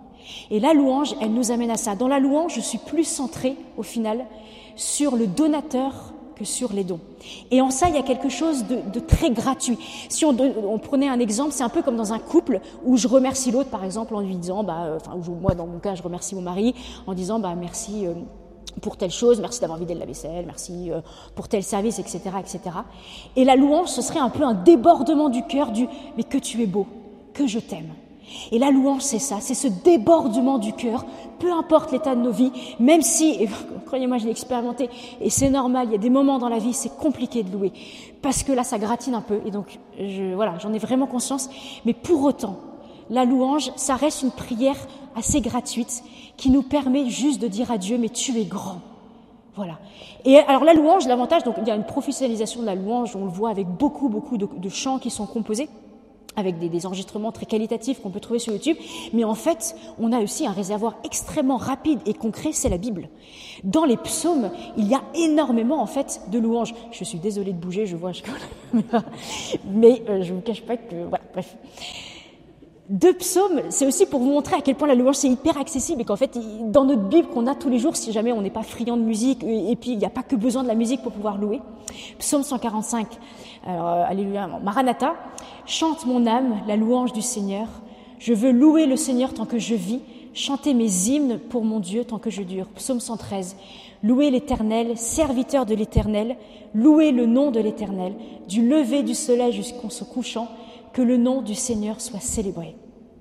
Speaker 6: Et la louange, elle nous amène à ça. Dans la louange, je suis plus centrée, au final, sur le donateur que sur les dons. Et en ça, il y a quelque chose de, de très gratuit. Si on, on prenait un exemple, c'est un peu comme dans un couple où je remercie l'autre, par exemple, en lui disant, bah, euh, enfin, moi, dans mon cas, je remercie mon mari en disant, bah, merci euh, pour telle chose, merci d'avoir vidé de la vaisselle, merci euh, pour tel service, et cetera, et cetera. Et la louange, ce serait un peu un débordement du cœur du, mais que tu es beau, que je t'aime. Et la louange, c'est ça, c'est ce débordement du cœur, peu importe l'état de nos vies, même si, et croyez-moi, je l'ai expérimenté, et c'est normal, il y a des moments dans la vie, c'est compliqué de louer, parce que là, ça gratine un peu, et donc, je, voilà, j'en ai vraiment conscience, mais pour autant, la louange, ça reste une prière assez gratuite, qui nous permet juste de dire à Dieu, mais tu es grand. Voilà. Et alors, la louange, l'avantage, donc, il y a une professionnalisation de la louange, on le voit avec beaucoup, beaucoup de, de chants qui sont composés, avec des, des enregistrements très qualitatifs qu'on peut trouver sur YouTube, mais en fait, on a aussi un réservoir extrêmement rapide et concret, c'est la Bible. Dans les psaumes, il y a énormément, en fait, de louanges. Je suis désolée de bouger, je vois, je... mais euh, je ne vous cache pas que... Voilà, bref. Deux psaumes, c'est aussi pour vous montrer à quel point la louange c'est hyper accessible et qu'en fait, dans notre Bible qu'on a tous les jours, si jamais on n'est pas friand de musique, et puis il n'y a pas que besoin de la musique pour pouvoir louer. Psaume cent quarante-cinq, alors, euh, alléluia, Maranatha, chante mon âme la louange du Seigneur. Je veux louer le Seigneur tant que je vis, chanter mes hymnes pour mon Dieu tant que je dure. Psaume cent treize, louer l'Éternel, serviteur de l'Éternel, louer le nom de l'Éternel, du lever du soleil jusqu'au couchant, que le nom du Seigneur soit célébré.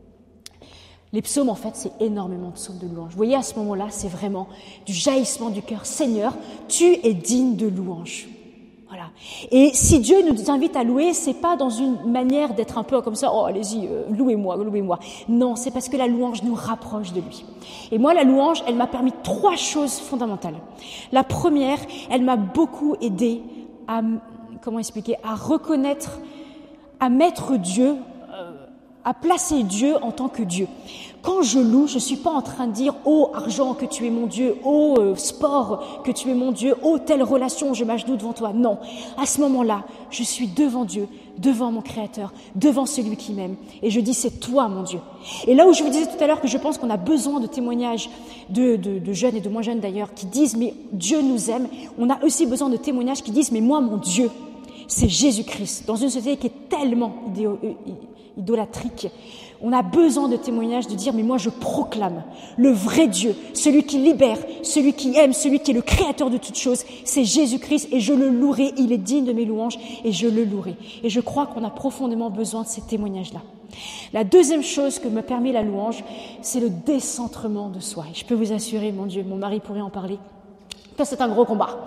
Speaker 6: Les psaumes, en fait, c'est énormément de psaumes de louange. Vous voyez, à ce moment-là, c'est vraiment du jaillissement du cœur. Seigneur, tu es digne de louange. Voilà. Et si Dieu nous invite à louer, c'est pas dans une manière d'être un peu comme ça, oh, allez-y, euh, louez-moi, louez-moi. Non, c'est parce que la louange nous rapproche de lui. Et moi, la louange, elle m'a permis trois choses fondamentales. La première, elle m'a beaucoup aidé à comment expliquer, à reconnaître, à mettre Dieu, euh, à placer Dieu en tant que Dieu. Quand je loue, je ne suis pas en train de dire « Oh argent, que tu es mon Dieu, oh euh, sport, que tu es mon Dieu, oh telle relation, je m'agenouille devant toi ». Non, à ce moment-là, je suis devant Dieu, devant mon Créateur, devant celui qui m'aime. Et je dis « C'est toi mon Dieu ». Et là où je vous disais tout à l'heure que je pense qu'on a besoin de témoignages de, de, de jeunes et de moins jeunes d'ailleurs qui disent « Mais Dieu nous aime », on a aussi besoin de témoignages qui disent « Mais moi mon Dieu, c'est Jésus-Christ ». Dans une société qui est tellement idéo, idolatrique, on a besoin de témoignages, de dire, mais moi je proclame le vrai Dieu, celui qui libère, celui qui aime, celui qui est le créateur de toutes choses, c'est Jésus-Christ et je le louerai, il est digne de mes louanges et je le louerai. Et je crois qu'on a profondément besoin de ces témoignages-là. La deuxième chose que me permet la louange, c'est le décentrement de soi. Et je peux vous assurer, mon Dieu, mon mari pourrait en parler, que c'est un gros combat.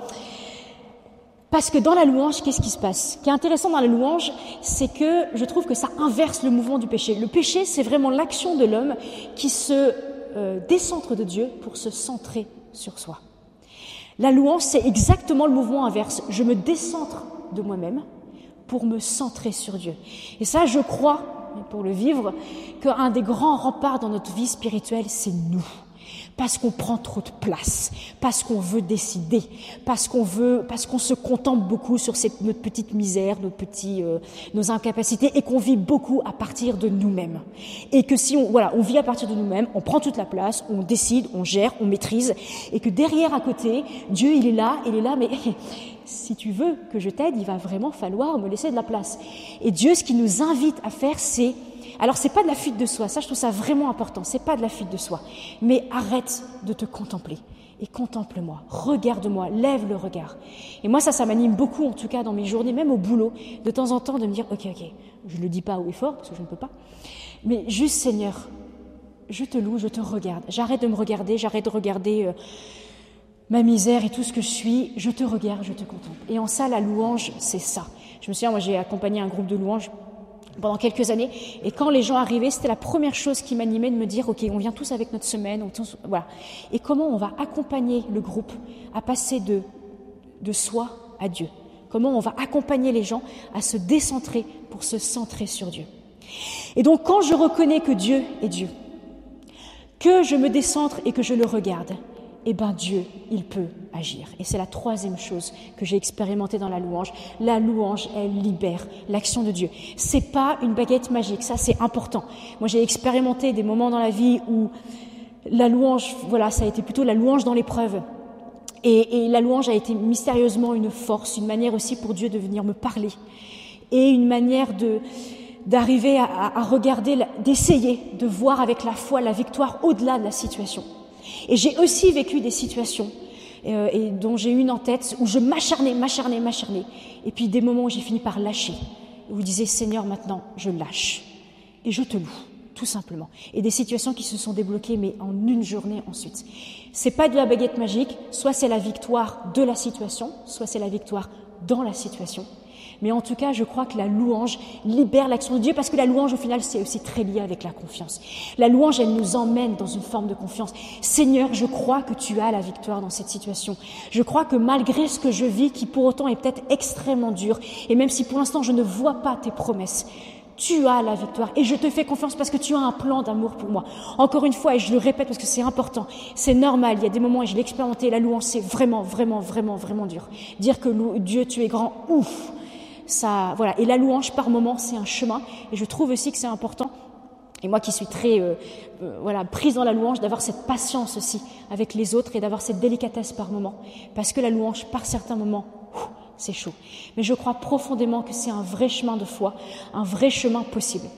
Speaker 6: Parce que dans la louange, qu'est-ce qui se passe ? Ce qui est intéressant dans la louange, c'est que je trouve que ça inverse le mouvement du péché. Le péché, c'est vraiment l'action de l'homme qui se euh, décentre de Dieu pour se centrer sur soi. La louange, c'est exactement le mouvement inverse. Je me décentre de moi-même pour me centrer sur Dieu. Et ça, je crois, pour le vivre, qu'un des grands remparts dans notre vie spirituelle, c'est nous. Parce qu'on prend trop de place, parce qu'on veut décider, parce qu'on veut, parce qu'on se contente beaucoup sur cette, notre petite misère, nos petits, euh, nos incapacités, et qu'on vit beaucoup à partir de nous-mêmes. Et que si on, voilà, on vit à partir de nous-mêmes, on prend toute la place, on décide, on gère, on maîtrise, et que derrière, à côté, Dieu, il est là, il est là, mais si tu veux que je t'aide, il va vraiment falloir me laisser de la place. Et Dieu, ce qu'il nous invite à faire, c'est alors, c'est pas de la fuite de soi, ça je trouve ça vraiment important, c'est pas de la fuite de soi, mais arrête de te contempler et contemple-moi, regarde-moi, lève le regard. Et moi ça, ça m'anime beaucoup en tout cas dans mes journées, même au boulot, de temps en temps de me dire, ok, ok, je le dis pas haut et fort parce que je ne peux pas, mais juste Seigneur, je te loue, je te regarde, j'arrête de me regarder, j'arrête de regarder euh, ma misère et tout ce que je suis, je te regarde, je te contemple. Et en ça, la louange, c'est ça. Je me souviens, moi j'ai accompagné un groupe de louanges pendant quelques années, et quand les gens arrivaient, c'était la première chose qui m'animait de me dire, ok, on vient tous avec notre semaine, on tous, voilà. Et comment on va accompagner le groupe à passer de, de soi à Dieu ? Comment on va accompagner les gens à se décentrer pour se centrer sur Dieu ? Et donc, quand je reconnais que Dieu est Dieu, que je me décentre et que je le regarde, eh ben Dieu, il peut agir. Et c'est la troisième chose que j'ai expérimentée dans la louange. La louange, elle libère l'action de Dieu. C'est pas une baguette magique, ça c'est important. Moi j'ai expérimenté des moments dans la vie où la louange, voilà, ça a été plutôt la louange dans l'épreuve. Et, et la louange a été mystérieusement une force, une manière aussi pour Dieu de venir me parler. Et une manière de d'arriver à, à regarder, d'essayer de voir avec la foi la victoire au-delà de la situation. Et j'ai aussi vécu des situations euh, et dont j'ai une en tête où je m'acharnais, m'acharnais, m'acharnais. Et puis des moments où j'ai fini par lâcher. Où je disais, Seigneur, maintenant, je lâche. Et je te loue, tout simplement. Et des situations qui se sont débloquées, mais en une journée ensuite. C'est pas de la baguette magique. Soit c'est la victoire de la situation, soit c'est la victoire dans la situation. Mais en tout cas, je crois que la louange libère l'action de Dieu, parce que la louange, au final, c'est aussi très lié avec la confiance. La louange, elle nous emmène dans une forme de confiance. Seigneur, je crois que tu as la victoire dans cette situation. Je crois que malgré ce que je vis, qui pour autant est peut-être extrêmement dur, et même si pour l'instant je ne vois pas tes promesses, tu as la victoire. Et je te fais confiance parce que tu as un plan d'amour pour moi. Encore une fois, et je le répète parce que c'est important, c'est normal, il y a des moments, et je l'ai expérimenté, la louange, c'est vraiment, vraiment, vraiment, vraiment dur. Dire que Dieu, tu es grand, ouf. Ça, voilà. Et la louange, par moment, c'est un chemin. Et je trouve aussi que c'est important, et moi qui suis très euh, euh, voilà, prise dans la louange, d'avoir cette patience aussi avec les autres et d'avoir cette délicatesse par moment. Parce que la louange, par certains moments, ouf, c'est chaud. Mais je crois profondément que c'est un vrai chemin de foi, un vrai chemin possible.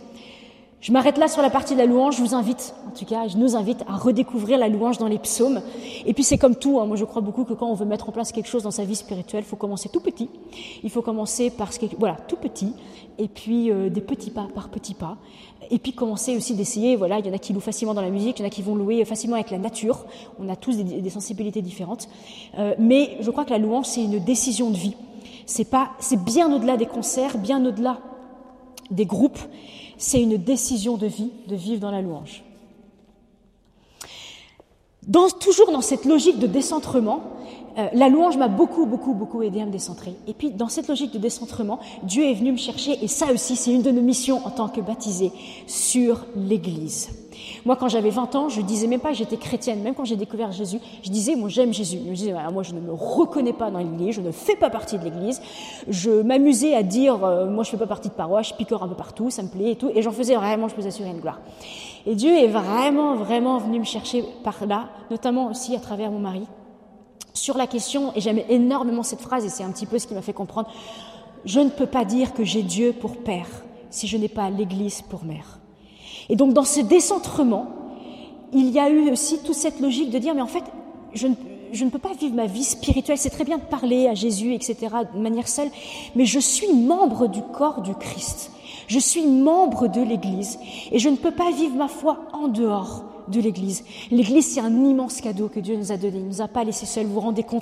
Speaker 6: Je m'arrête là sur la partie de la louange. Je vous invite, en tout cas, je nous invite à redécouvrir la louange dans les psaumes. Et puis c'est comme tout, hein, moi je crois beaucoup que quand on veut mettre en place quelque chose dans sa vie spirituelle, il faut commencer tout petit. Il faut commencer par ce qui est, voilà, tout petit, et puis euh, des petits pas par petits pas. Et puis commencer aussi d'essayer, voilà, il y en a qui louent facilement dans la musique, il y en a qui vont louer facilement avec la nature. On a tous des, des sensibilités différentes. Euh, mais je crois que la louange, c'est une décision de vie. C'est pas, c'est bien au-delà des concerts, bien au-delà des groupes. C'est une décision de vie, de vivre dans la louange. Dans, toujours dans cette logique de décentrement, euh, la louange m'a beaucoup, beaucoup, beaucoup aidé à me décentrer. Et puis, dans cette logique de décentrement, Dieu est venu me chercher, et ça aussi, c'est une de nos missions en tant que baptisés, sur l'Église. Moi, quand j'avais vingt ans, je disais même pas que j'étais chrétienne. Même quand j'ai découvert Jésus, je disais, moi, j'aime Jésus. Je disais, moi, je ne me reconnais pas dans l'Église, je ne fais pas partie de l'Église. Je m'amusais à dire, euh, moi, je fais pas partie de paroisse, je picore un peu partout, ça me plaît et tout. Et j'en faisais vraiment, je peux vous assurer, une gloire. Et Dieu est vraiment, vraiment venu me chercher par là, notamment aussi à travers mon mari, sur la question, et j'aime énormément cette phrase, et c'est un petit peu ce qui m'a fait comprendre, je ne peux pas dire que j'ai Dieu pour père si je n'ai pas l'Église pour mère. Et donc, dans ce décentrement, il y a eu aussi toute cette logique de dire, mais en fait, je ne, je ne peux pas vivre ma vie spirituelle. C'est très bien de parler à Jésus, et cetera, de manière seule, mais je suis membre du corps du Christ. Je suis membre de l'Église et je ne peux pas vivre ma foi en dehors de l'Église. L'Église, c'est un immense cadeau que Dieu nous a donné. Il ne nous a pas laissés seuls, vous vous rendez compte ?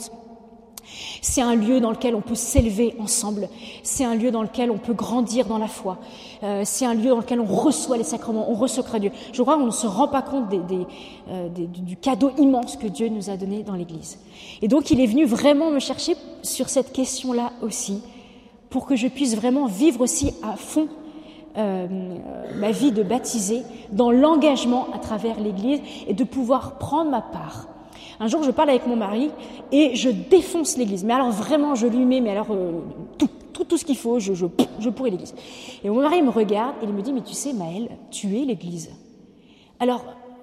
Speaker 6: C'est un lieu dans lequel on peut s'élever ensemble. C'est un lieu dans lequel on peut grandir dans la foi. Euh, c'est un lieu dans lequel on reçoit les sacrements, on reçoit Dieu. Je crois qu'on ne se rend pas compte des, des, euh, des, du cadeau immense que Dieu nous a donné dans l'Église. Et donc, il est venu vraiment me chercher sur cette question-là aussi, pour que je puisse vraiment vivre aussi à fond Euh, ma vie de baptisée dans l'engagement à travers l'Église et de pouvoir prendre ma part. Un jour, je parle avec mon mari et je défonce l'Église. Mais alors vraiment, je lui mets mais alors euh, tout, tout, tout ce qu'il faut. Je, je, je pourris l'Église. Et mon mari me regarde et il me dit mais tu sais, Maëlle, tu es l'Église. Alors,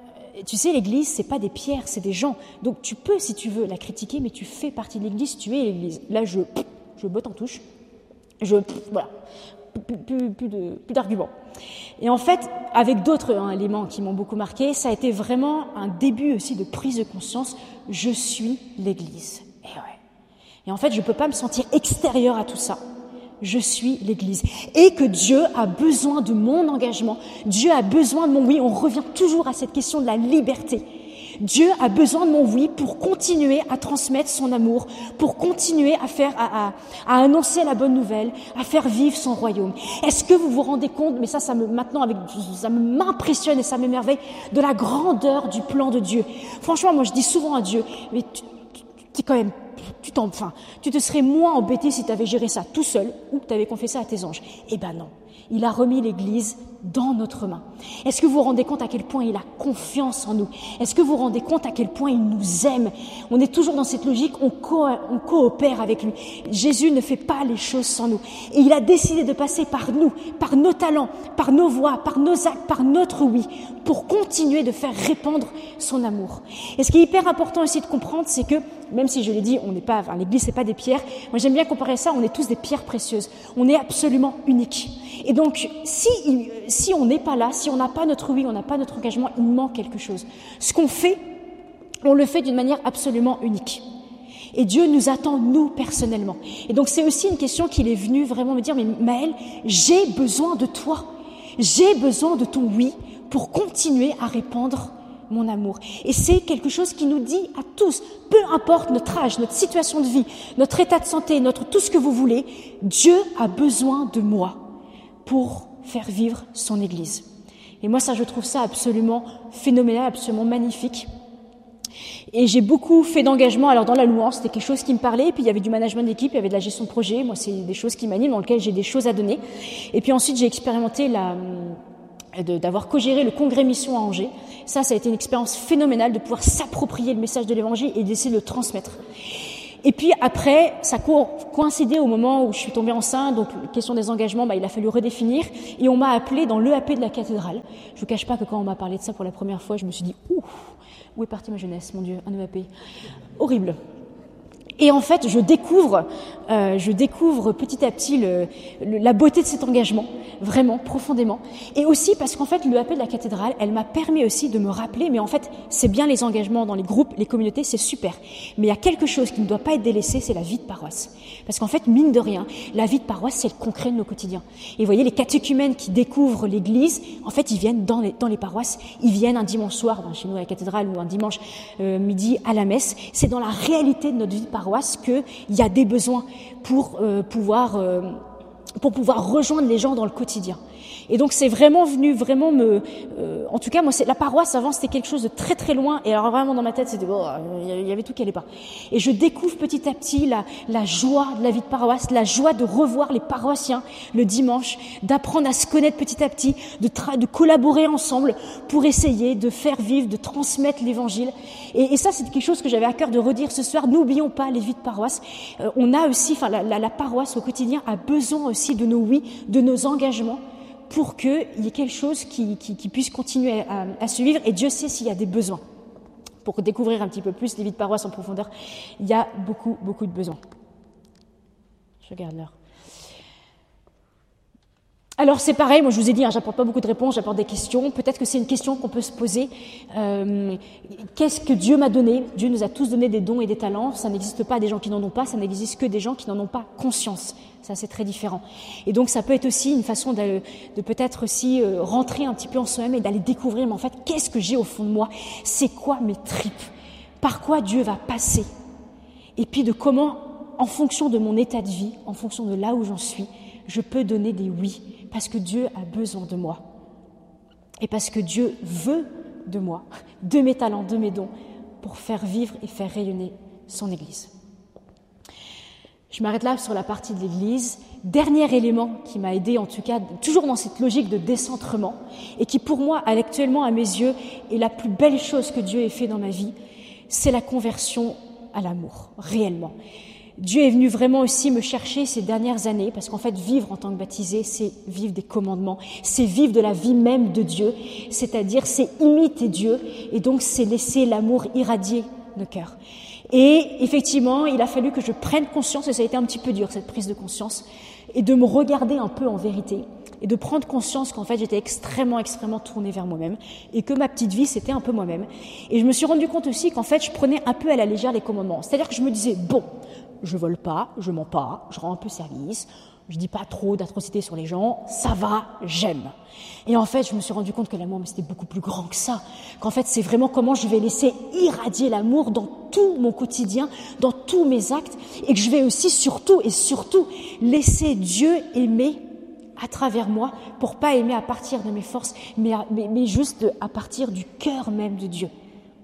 Speaker 6: tu sais, l'Église, c'est pas des pierres, c'est des gens. Donc tu peux, si tu veux, la critiquer, mais tu fais partie de l'Église. Tu es l'Église. Là, je, je botte en touche. Je, voilà. Plus, plus, plus, de, plus d'arguments. Et en fait, avec d'autres hein, éléments qui m'ont beaucoup marqué, ça a été vraiment un début aussi de prise de conscience. Je suis l'Église. Et ouais. Et en fait, je ne peux pas me sentir extérieure à tout ça. Je suis l'Église. Et que Dieu a besoin de mon engagement. Dieu a besoin de mon oui. On revient toujours à cette question de la liberté. Dieu a besoin de mon oui pour continuer à transmettre son amour, pour continuer à faire, à, à, à annoncer la bonne nouvelle, à faire vivre son royaume. Est-ce que vous vous rendez compte, mais ça, ça me, maintenant, avec, ça m'impressionne et ça m'émerveille, de la grandeur du plan de Dieu. Franchement, moi, je dis souvent à Dieu, mais tu, tu, tu es quand même, tu t'en, enfin, tu te serais moins embêté si tu avais géré ça tout seul ou que tu avais confié ça à tes anges. Eh ben non. Il a remis l'Église dans notre main. Est-ce que vous vous rendez compte à quel point il a confiance en nous? Est-ce que vous vous rendez compte à quel point il nous aime? On est toujours dans cette logique, on, co- on coopère avec lui. Jésus ne fait pas les choses sans nous. Et il a décidé de passer par nous, par nos talents, par nos voix, par nos actes, par notre oui, pour continuer de faire répandre son amour. Et ce qui est hyper important aussi de comprendre, c'est que, même si je l'ai dit, on n'est pas, enfin, l'Église, c'est pas des pierres. Moi, j'aime bien comparer ça, on est tous des pierres précieuses. On est absolument uniques. Et donc, si, si on n'est pas là, si on n'a pas notre oui, on n'a pas notre engagement, il manque quelque chose. Ce qu'on fait, on le fait d'une manière absolument unique. Et Dieu nous attend, nous, personnellement. Et donc, c'est aussi une question qu'il est venu vraiment me dire, mais Maëlle, j'ai besoin de toi. J'ai besoin de ton oui pour continuer à répandre mon amour. Et c'est quelque chose qui nous dit à tous, peu importe notre âge, notre situation de vie, notre état de santé, notre tout ce que vous voulez, Dieu a besoin de moi pour faire vivre son Église. Et moi, ça, je trouve ça absolument phénoménal, absolument magnifique. Et j'ai beaucoup fait d'engagement. Alors, dans la louange, c'était quelque chose qui me parlait. Et puis, il y avait du management d'équipe, il y avait de la gestion de projet. Moi, c'est des choses qui m'animent, dans lesquelles j'ai des choses à donner. Et puis ensuite, j'ai expérimenté la... De, d'avoir co-géré le congrès mission à Angers. Ça, ça a été une expérience phénoménale de pouvoir s'approprier le message de l'Évangile et d'essayer de le transmettre. Et puis après, ça co- coïncidait au moment où je suis tombée enceinte, donc question des engagements, bah, il a fallu redéfinir, et on m'a appelée dans l'E A P de la cathédrale. Je vous cache pas que quand on m'a parlé de ça pour la première fois, je me suis dit, ouh, où est partie ma jeunesse, mon Dieu, un E A P. Horrible. Et en fait, je découvre, euh, je découvre petit à petit le, le, la beauté de cet engagement, vraiment, profondément. Et aussi parce qu'en fait, l'E A P de la cathédrale, elle m'a permis aussi de me rappeler, mais en fait, c'est bien les engagements dans les groupes, les communautés, c'est super. Mais il y a quelque chose qui ne doit pas être délaissé, c'est la vie de paroisse. Parce qu'en fait, mine de rien, la vie de paroisse, c'est le concret de nos quotidiens. Et vous voyez, les catéchumènes qui découvrent l'Église, en fait, ils viennent dans les, dans les paroisses, ils viennent un dimanche soir, ben, chez nous à la cathédrale, ou un dimanche euh, midi à la messe. C'est dans la réalité de notre vie de paroisse qu'il y a des besoins pour euh, pouvoir euh, pour pouvoir rejoindre les gens dans le quotidien. Et donc c'est vraiment venu vraiment me, euh, en tout cas moi c'est la paroisse avant c'était quelque chose de très très loin et alors vraiment dans ma tête c'était oh, il y avait tout qui allait pas. Et je découvre petit à petit la la joie de la vie de paroisse, la joie de revoir les paroissiens le dimanche, d'apprendre à se connaître petit à petit, de tra- de collaborer ensemble pour essayer de faire vivre, de transmettre l'évangile. Et, et ça c'est quelque chose que j'avais à cœur de redire ce soir. N'oublions pas les vies de paroisse. Euh, on a aussi, enfin la, la, la paroisse au quotidien a besoin aussi de nos oui, de nos engagements, pour qu'il y ait quelque chose qui, qui, qui puisse continuer à, à se vivre. Et Dieu sait s'il y a des besoins. Pour découvrir un petit peu plus les vies de paroisse en profondeur, il y a beaucoup, beaucoup de besoins. Je regarde l'heure. Alors c'est pareil, moi je vous ai dit, hein, j'apporte pas beaucoup de réponses, j'apporte des questions. Peut-être que c'est une question qu'on peut se poser. Euh, qu'est-ce que Dieu m'a donné ? Dieu nous a tous donné des dons et des talents. Ça n'existe pas des gens qui n'en ont pas, ça n'existe que des gens qui n'en ont pas conscience. Ça c'est très différent. Et donc ça peut être aussi une façon de, de peut-être aussi euh, rentrer un petit peu en soi-même et d'aller découvrir, mais en fait, qu'est-ce que j'ai au fond de moi ? C'est quoi mes tripes ? Par quoi Dieu va passer ? Et puis de comment, en fonction de mon état de vie, en fonction de là où j'en suis, je peux donner des oui. Parce que Dieu a besoin de moi. Et parce que Dieu veut de moi, de mes talents, de mes dons, pour faire vivre et faire rayonner son Église. Je m'arrête là sur la partie de l'Église. Dernier élément qui m'a aidé, en tout cas, toujours dans cette logique de décentrement, et qui pour moi, actuellement, à mes yeux, est la plus belle chose que Dieu ait fait dans ma vie, c'est la conversion à l'amour, réellement. Dieu est venu vraiment aussi me chercher ces dernières années, parce qu'en fait, vivre en tant que baptisé, c'est vivre des commandements, c'est vivre de la vie même de Dieu, c'est-à-dire c'est imiter Dieu, et donc c'est laisser l'amour irradier nos cœurs. Et effectivement, il a fallu que je prenne conscience, et ça a été un petit peu dur, cette prise de conscience, et de me regarder un peu en vérité, et de prendre conscience qu'en fait, j'étais extrêmement, extrêmement tournée vers moi-même, et que ma petite vie, c'était un peu moi-même. Et je me suis rendu compte aussi qu'en fait, je prenais un peu à la légère les commandements. C'est-à-dire que je me disais, bon, je vole pas, je mens pas, je rends un peu service, je dis pas trop d'atrocités sur les gens, ça va, j'aime. Et en fait, je me suis rendu compte que l'amour, mais c'était beaucoup plus grand que ça. Qu'en fait, c'est vraiment comment je vais laisser irradier l'amour dans tout mon quotidien, dans tous mes actes, et que je vais aussi surtout et surtout laisser Dieu aimer à travers moi, pour pas aimer à partir de mes forces, mais, à, mais, mais juste à partir du cœur même de Dieu.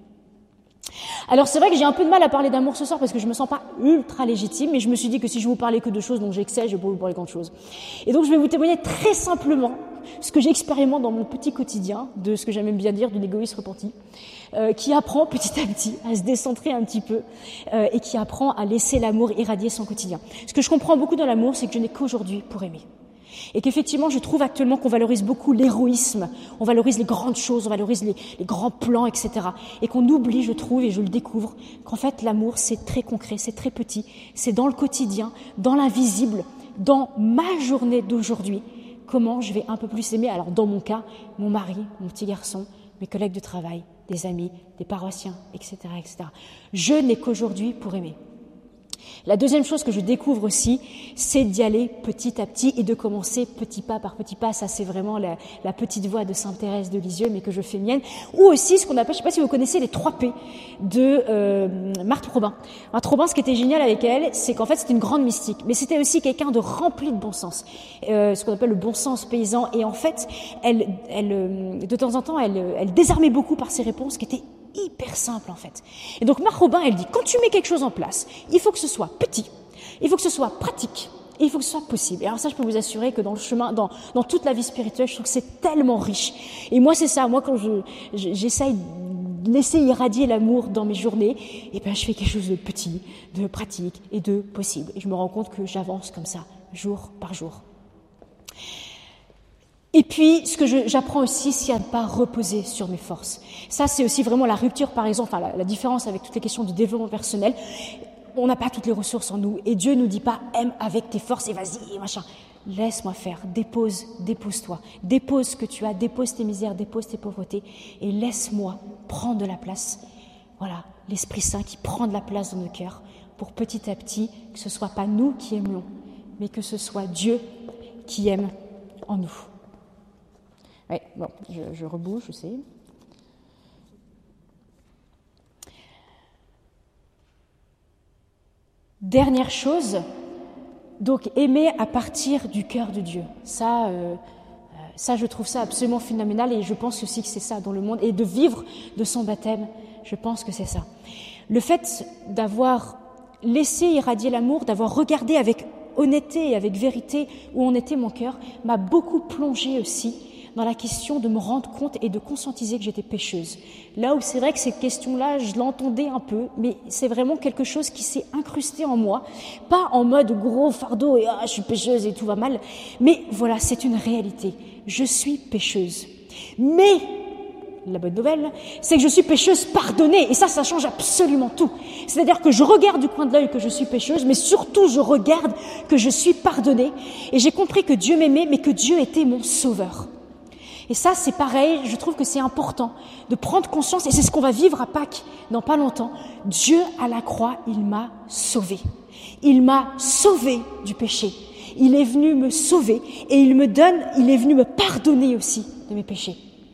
Speaker 6: Alors c'est vrai que j'ai un peu de mal à parler d'amour ce soir parce que je me sens pas ultra légitime, mais je me suis dit que si je vous parlais que de choses dont j'excelle, je vais pas vous parler grand chose. Et donc je vais vous témoigner très simplement ce que j'expérimente dans mon petit quotidien, de ce que j'aime bien dire d'une égoïste repentie, euh, qui apprend petit à petit à se décentrer un petit peu euh, et qui apprend à laisser l'amour irradier son quotidien. Ce que je comprends beaucoup dans l'amour, c'est que je n'ai qu'aujourd'hui pour aimer. Et qu'effectivement, je trouve actuellement qu'on valorise beaucoup l'héroïsme, on valorise les grandes choses, on valorise les, les grands plans, et cetera. Et qu'on oublie, je trouve, et je le découvre, qu'en fait, l'amour, c'est très concret, c'est très petit, c'est dans le quotidien, dans l'invisible, dans ma journée d'aujourd'hui, comment je vais un peu plus aimer. Alors, dans mon cas, mon mari, mon petit garçon, mes collègues de travail, des amis, des paroissiens, et cetera, et cetera. Je n'ai qu'aujourd'hui pour aimer. La deuxième chose que je découvre aussi, c'est d'y aller petit à petit et de commencer petit pas par petit pas. Ça, c'est vraiment la, la petite voix de Sainte Thérèse de Lisieux, mais que je fais mienne. Ou aussi ce qu'on appelle, je ne sais pas si vous connaissez les trois P de euh, Marthe Robin. Marthe Robin, ce qui était génial avec elle, c'est qu'en fait, c'était une grande mystique, mais c'était aussi quelqu'un de rempli de bon sens, euh, ce qu'on appelle le bon sens paysan. Et en fait, elle, elle, de temps en temps, elle, elle désarmait beaucoup par ses réponses, qui étaient hyper simple en fait. Et donc Marthe Robin, elle dit, quand tu mets quelque chose en place, il faut que ce soit petit, il faut que ce soit pratique, et il faut que ce soit possible. Et alors ça, je peux vous assurer que dans le chemin, dans, dans toute la vie spirituelle, je trouve que c'est tellement riche. Et moi, c'est ça, moi quand je, je, j'essaye de laisser irradier l'amour dans mes journées, et ben je fais quelque chose de petit, de pratique et de possible. Et je me rends compte que j'avance comme ça, jour par jour. Et puis, ce que je, j'apprends aussi, c'est à ne pas reposer sur mes forces. Ça, c'est aussi vraiment la rupture, par exemple, enfin, la, la différence avec toutes les questions du développement personnel. On n'a pas toutes les ressources en nous. Et Dieu nous dit pas, aime avec tes forces et vas-y, et machin. Laisse-moi faire. Dépose, dépose-toi. Dépose ce que tu as, dépose tes misères, dépose tes pauvretés. Et laisse-moi prendre de la place. Voilà, l'Esprit Saint qui prend de la place dans nos cœurs pour petit à petit, que ce soit pas nous qui aimions, mais que ce soit Dieu qui aime en nous. Oui, bon, je, je rebouge, je sais. Dernière chose, Donc aimer à partir du cœur de Dieu, ça, euh, ça je trouve ça absolument phénoménal et je pense aussi que c'est ça dans le monde. Et de vivre de son baptême, je pense que c'est ça. Le fait d'avoir laissé irradier l'amour, d'avoir regardé avec honnêteté et avec vérité où en était mon cœur, m'a beaucoup plongé aussi dans la question de me rendre compte et de conscientiser que j'étais pécheuse. Là où c'est vrai que cette question-là, je l'entendais un peu, mais c'est vraiment quelque chose qui s'est incrusté en moi, pas en mode gros fardeau et ah, je suis pécheuse et tout va mal, mais voilà, c'est une réalité. Je suis pécheuse. Mais la bonne nouvelle, c'est que je suis pécheuse pardonnée, et ça, ça change absolument tout. C'est-à-dire que je regarde du coin de l'œil que je suis pécheuse, mais surtout je regarde que je suis pardonnée, et j'ai compris que Dieu m'aimait, mais que Dieu était mon sauveur. Et ça, c'est pareil, je trouve que c'est important de prendre conscience, et c'est ce qu'on va vivre à Pâques dans pas longtemps. Dieu, à la croix, il m'a sauvée. Il m'a sauvée du péché. Il est venu me sauver, et il me donne, il est venu me pardonner aussi de mes péchés.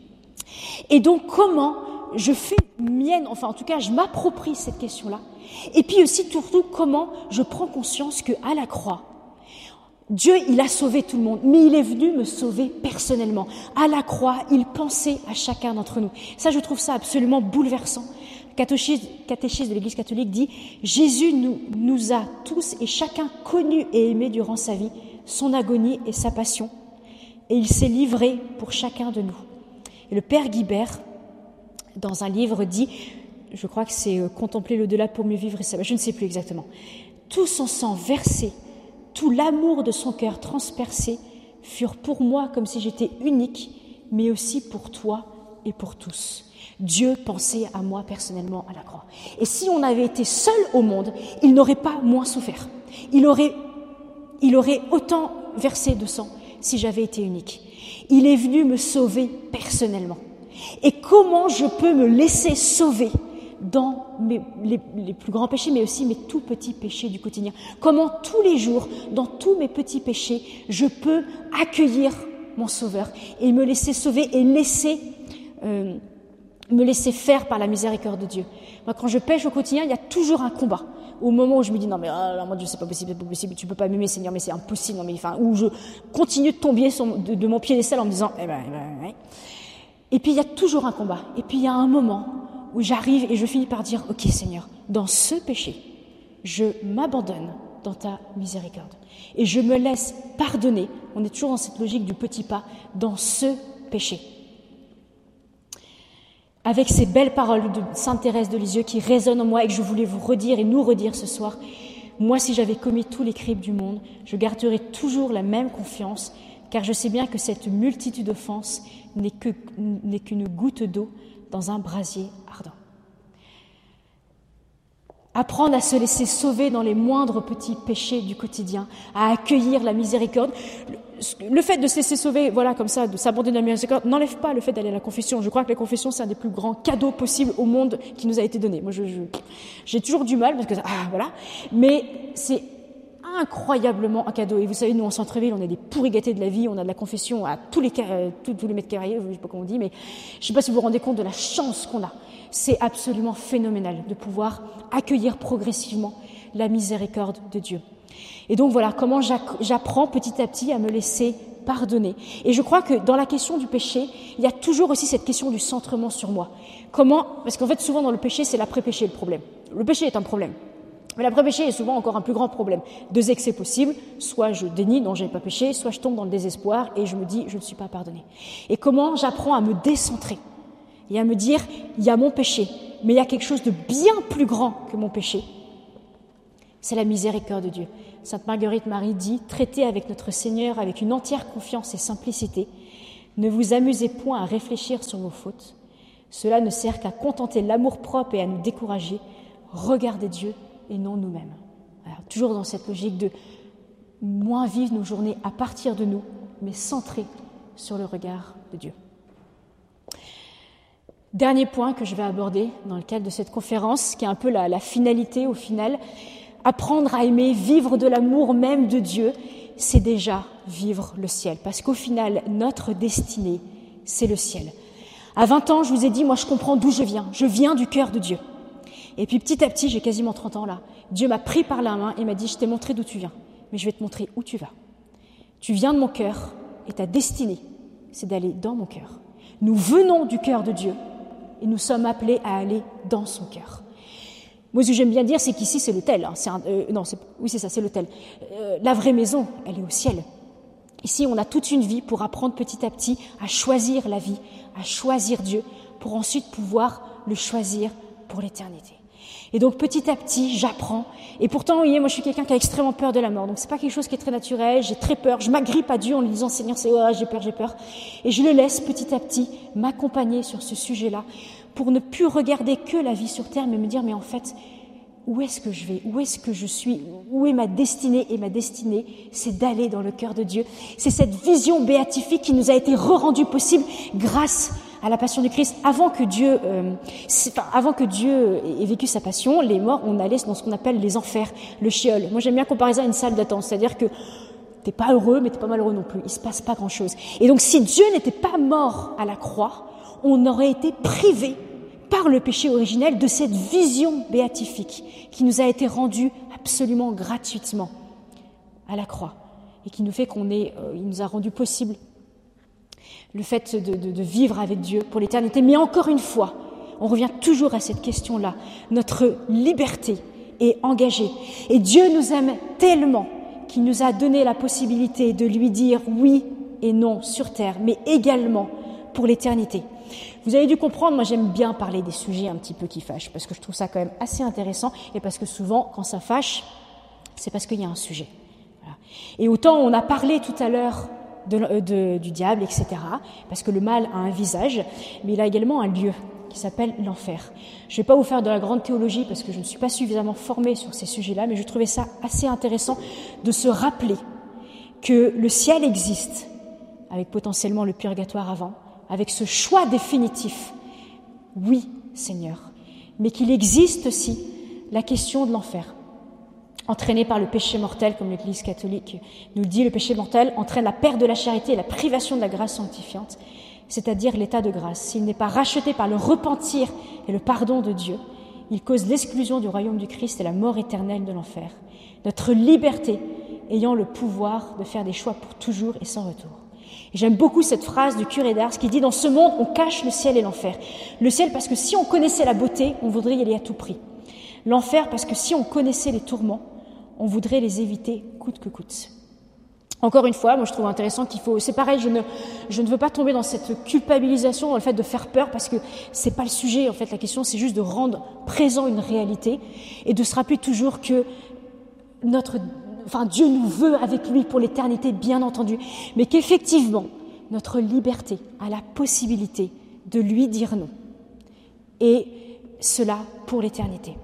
Speaker 6: Et donc, comment je fais mienne, enfin en tout cas, je m'approprie cette question-là. Et puis aussi, surtout, comment je prends conscience qu'à la croix, Dieu, il a sauvé tout le monde, mais il est venu me sauver personnellement. À la croix, il pensait à chacun d'entre nous. Ça, je trouve ça absolument bouleversant. Le catéchisme de l'Église catholique dit « Jésus nous, nous a tous et chacun connu et aimé durant sa vie, son agonie et sa passion, et il s'est livré pour chacun de nous. » Et le Père Guibert, dans un livre, dit, je crois que c'est euh, « Contempler l'au-delà pour mieux vivre », je ne sais plus exactement, « Tout son sang versé, tout l'amour de son cœur transpercé furent pour moi comme si j'étais unique, mais aussi pour toi et pour tous. Dieu pensait à moi personnellement à la croix. Et si on avait été seul au monde, il n'aurait pas moins souffert. Il aurait, il aurait autant versé de sang si j'avais été unique. Il est venu me sauver personnellement. Et comment je peux me laisser sauver dans mes, les, les plus grands péchés, mais aussi mes tout petits péchés du quotidien. Comment tous les jours, dans tous mes petits péchés, je peux accueillir mon Sauveur et me laisser sauver et laisser, euh, me laisser faire par la miséricorde de Dieu. Moi, quand je pêche au quotidien, il y a toujours un combat. Au moment où je me dis non mais oh, mon Dieu, c'est pas possible, c'est pas possible, tu peux pas m'aimer Seigneur, mais c'est impossible, non mais enfin, où je continue de tomber sur, de, de mon piédestal en me disant eh ben, eh ben, eh ben. Et puis il y a toujours un combat. Et puis il y a un moment où j'arrive et je finis par dire « Ok Seigneur, dans ce péché, je m'abandonne dans ta miséricorde. Et je me laisse pardonner. » On est toujours dans cette logique du petit pas, dans ce péché. Avec ces belles paroles de Sainte Thérèse de Lisieux qui résonnent en moi et que je voulais vous redire et nous redire ce soir, moi si j'avais commis tous les crimes du monde, je garderais toujours la même confiance, car je sais bien que cette multitude d'offenses n'est que, n'est qu'une goutte d'eau dans un brasier ardent. Apprendre à se laisser sauver dans les moindres petits péchés du quotidien, à accueillir la miséricorde. Le fait de se laisser sauver, voilà, comme ça, de s'abandonner à la miséricorde, n'enlève pas le fait d'aller à la confession. Je crois que la confession, c'est un des plus grands cadeaux possibles au monde qui nous a été donné. Moi, je, je, j'ai toujours du mal, parce que, ah, voilà. Mais c'est incroyablement un cadeau. Et vous savez, nous, en centre-ville, on est des pourris gâtés de la vie, on a de la confession à tous les, euh, tous, tous les mètres carrés, je ne sais pas comment on dit, mais je ne sais pas si vous vous rendez compte de la chance qu'on a. C'est absolument phénoménal de pouvoir accueillir progressivement la miséricorde de Dieu. Et donc voilà, comment j'apprends petit à petit à me laisser pardonner. Et je crois que dans la question du péché, il y a toujours aussi cette question du centrement sur moi. Comment, parce qu'en fait, souvent dans le péché, c'est l'après-péché le problème. Le péché est un problème. Mais l'après-péché est souvent encore un plus grand problème. Deux excès possibles, soit je dénie, non, je n'ai pas péché, soit je tombe dans le désespoir et je me dis, je ne suis pas pardonné. Et comment j'apprends à me décentrer et à me dire, il y a mon péché, mais il y a quelque chose de bien plus grand que mon péché. C'est la miséricorde de Dieu. Sainte Marguerite Marie dit, traitez avec notre Seigneur avec une entière confiance et simplicité. Ne vous amusez point à réfléchir sur vos fautes. Cela ne sert qu'à contenter l'amour-propre et à nous décourager. Regardez Dieu et non nous-mêmes. Alors, toujours dans cette logique de moins vivre nos journées à partir de nous, mais centrés sur le regard de Dieu. Dernier point que je vais aborder dans le cadre de cette conférence, qui est un peu la, la finalité au final, apprendre à aimer, vivre de l'amour même de Dieu, c'est déjà vivre le ciel. Parce qu'au final, notre destinée, c'est le ciel. À vingt ans, je vous ai dit, moi je comprends d'où je viens. Je viens du cœur de Dieu. Et puis petit à petit, j'ai quasiment trente ans là, Dieu m'a pris par la main et m'a dit, je t'ai montré d'où tu viens. mais je vais te montrer où tu vas. Tu viens de mon cœur et ta destinée, c'est d'aller dans mon cœur. Nous venons du cœur de Dieu et nous sommes appelés à aller dans son cœur. Moi, ce que j'aime bien dire, c'est qu'ici, c'est l'autel. Hein. C'est un, euh, non, c'est, oui, c'est ça, c'est l'autel. Euh, la vraie maison, elle est au ciel. Ici, on a toute une vie pour apprendre petit à petit à choisir la vie, à choisir Dieu, pour ensuite pouvoir le choisir pour l'éternité. Et donc, petit à petit, j'apprends. Et pourtant, vous voyez, moi, je suis quelqu'un qui a extrêmement peur de la mort. Donc, c'est pas quelque chose qui est très naturel. J'ai très peur. Je m'agrippe à Dieu en lui disant, Seigneur, c'est, oh, j'ai peur, j'ai peur. Et je le laisse petit à petit m'accompagner sur ce sujet-là pour ne plus regarder que la vie sur terre, mais me dire, mais en fait, où est-ce que je vais? Où est-ce que je suis? Où est ma destinée? Et ma destinée, c'est d'aller dans le cœur de Dieu. C'est cette vision béatifique qui nous a été re-rendue possible grâce à la passion du Christ. Avant que Dieu, euh, enfin, avant que Dieu ait vécu sa passion, les morts, on allait dans ce qu'on appelle les enfers, le Sheol. Moi, j'aime bien comparer ça à une salle d'attente, c'est-à-dire que t'es pas heureux, mais t'es pas malheureux non plus. Il se passe pas grand-chose. Et donc, si Dieu n'était pas mort à la croix, on aurait été privé par le péché originel de cette vision béatifique qui nous a été rendue absolument gratuitement à la croix et qui nous fait qu'on est, euh, il nous a rendu possible le fait de, de, de vivre avec Dieu pour l'éternité. Mais encore une fois, on revient toujours à cette question-là. Notre liberté est engagée. Et Dieu nous aime tellement qu'il nous a donné la possibilité de lui dire oui et non sur terre, mais également pour l'éternité. Vous avez dû comprendre, moi j'aime bien parler des sujets un petit peu qui fâchent, parce que je trouve ça quand même assez intéressant, et parce que souvent, quand ça fâche, c'est parce qu'il y a un sujet. Voilà. Et autant on a parlé tout à l'heure de, de, du diable, et cetera, parce que le mal a un visage, mais il a également un lieu qui s'appelle l'enfer. Je ne vais pas vous faire de la grande théologie, parce que je ne suis pas suffisamment formée sur ces sujets-là, mais je trouvais ça assez intéressant de se rappeler que le ciel existe, avec potentiellement le purgatoire avant, avec ce choix définitif, oui, Seigneur, mais qu'il existe aussi la question de l'enfer. Entraîné par le péché mortel, comme l'Église catholique nous le dit, le péché mortel entraîne la perte de la charité et la privation de la grâce sanctifiante, c'est-à-dire l'état de grâce. S'il n'est pas racheté par le repentir et le pardon de Dieu, il cause l'exclusion du royaume du Christ et la mort éternelle de l'enfer. Notre liberté ayant le pouvoir de faire des choix pour toujours et sans retour. Et j'aime beaucoup cette phrase du curé d'Ars qui dit « Dans ce monde, on cache le ciel et l'enfer. Le ciel parce que si on connaissait la beauté, on voudrait y aller à tout prix. L'enfer parce que si on connaissait les tourments, on voudrait les éviter coûte que coûte. » Encore une fois, moi je trouve intéressant qu'il faut... C'est pareil, je ne, je ne veux pas tomber dans cette culpabilisation, dans le fait de faire peur, parce que c'est pas le sujet. En fait, la question, c'est juste de rendre présent une réalité et de se rappeler toujours que notre... Enfin, Dieu nous veut avec lui pour l'éternité, bien entendu, mais qu'effectivement, notre liberté a la possibilité de lui dire non. Et cela pour l'éternité.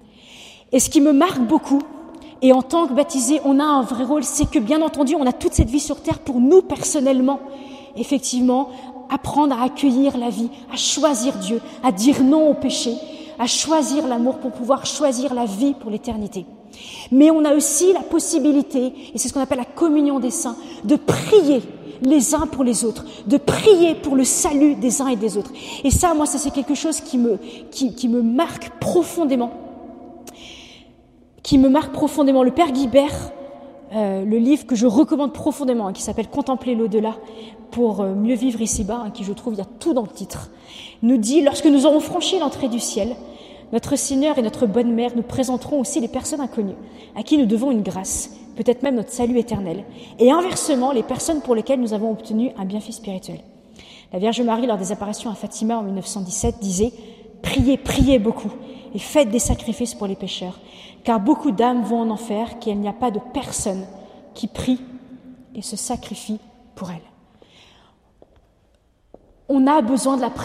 Speaker 6: Et ce qui me marque beaucoup, et en tant que baptisés, on a un vrai rôle, c'est que bien entendu, on a toute cette vie sur terre pour nous personnellement, effectivement, apprendre à accueillir la vie, à choisir Dieu, à dire non au péché, à choisir l'amour pour pouvoir choisir la vie pour l'éternité. Mais on a aussi la possibilité, et c'est ce qu'on appelle la communion des saints, de prier les uns pour les autres, de prier pour le salut des uns et des autres. Et ça, moi, ça c'est quelque chose qui me, qui, qui me marque profondément, qui me marque profondément. Le Père Guibert, euh, le livre que je recommande profondément, hein, qui s'appelle « Contempler l'au-delà pour euh, mieux vivre ici-bas hein, », qui je trouve, il y a tout dans le titre, nous dit « Lorsque nous aurons franchi l'entrée du ciel, notre Seigneur et notre bonne mère nous présenteront aussi les personnes inconnues, à qui nous devons une grâce, peut-être même notre salut éternel, et inversement, les personnes pour lesquelles nous avons obtenu un bienfait spirituel. » La Vierge Marie, lors des apparitions à Fatima en mille neuf cent dix-sept, disait « Priez, priez beaucoup, et faites des sacrifices pour les pécheurs, car beaucoup d'âmes vont en enfer, qu'il n'y a pas de personne qui prie et se sacrifie pour elles. » On a besoin de la prière.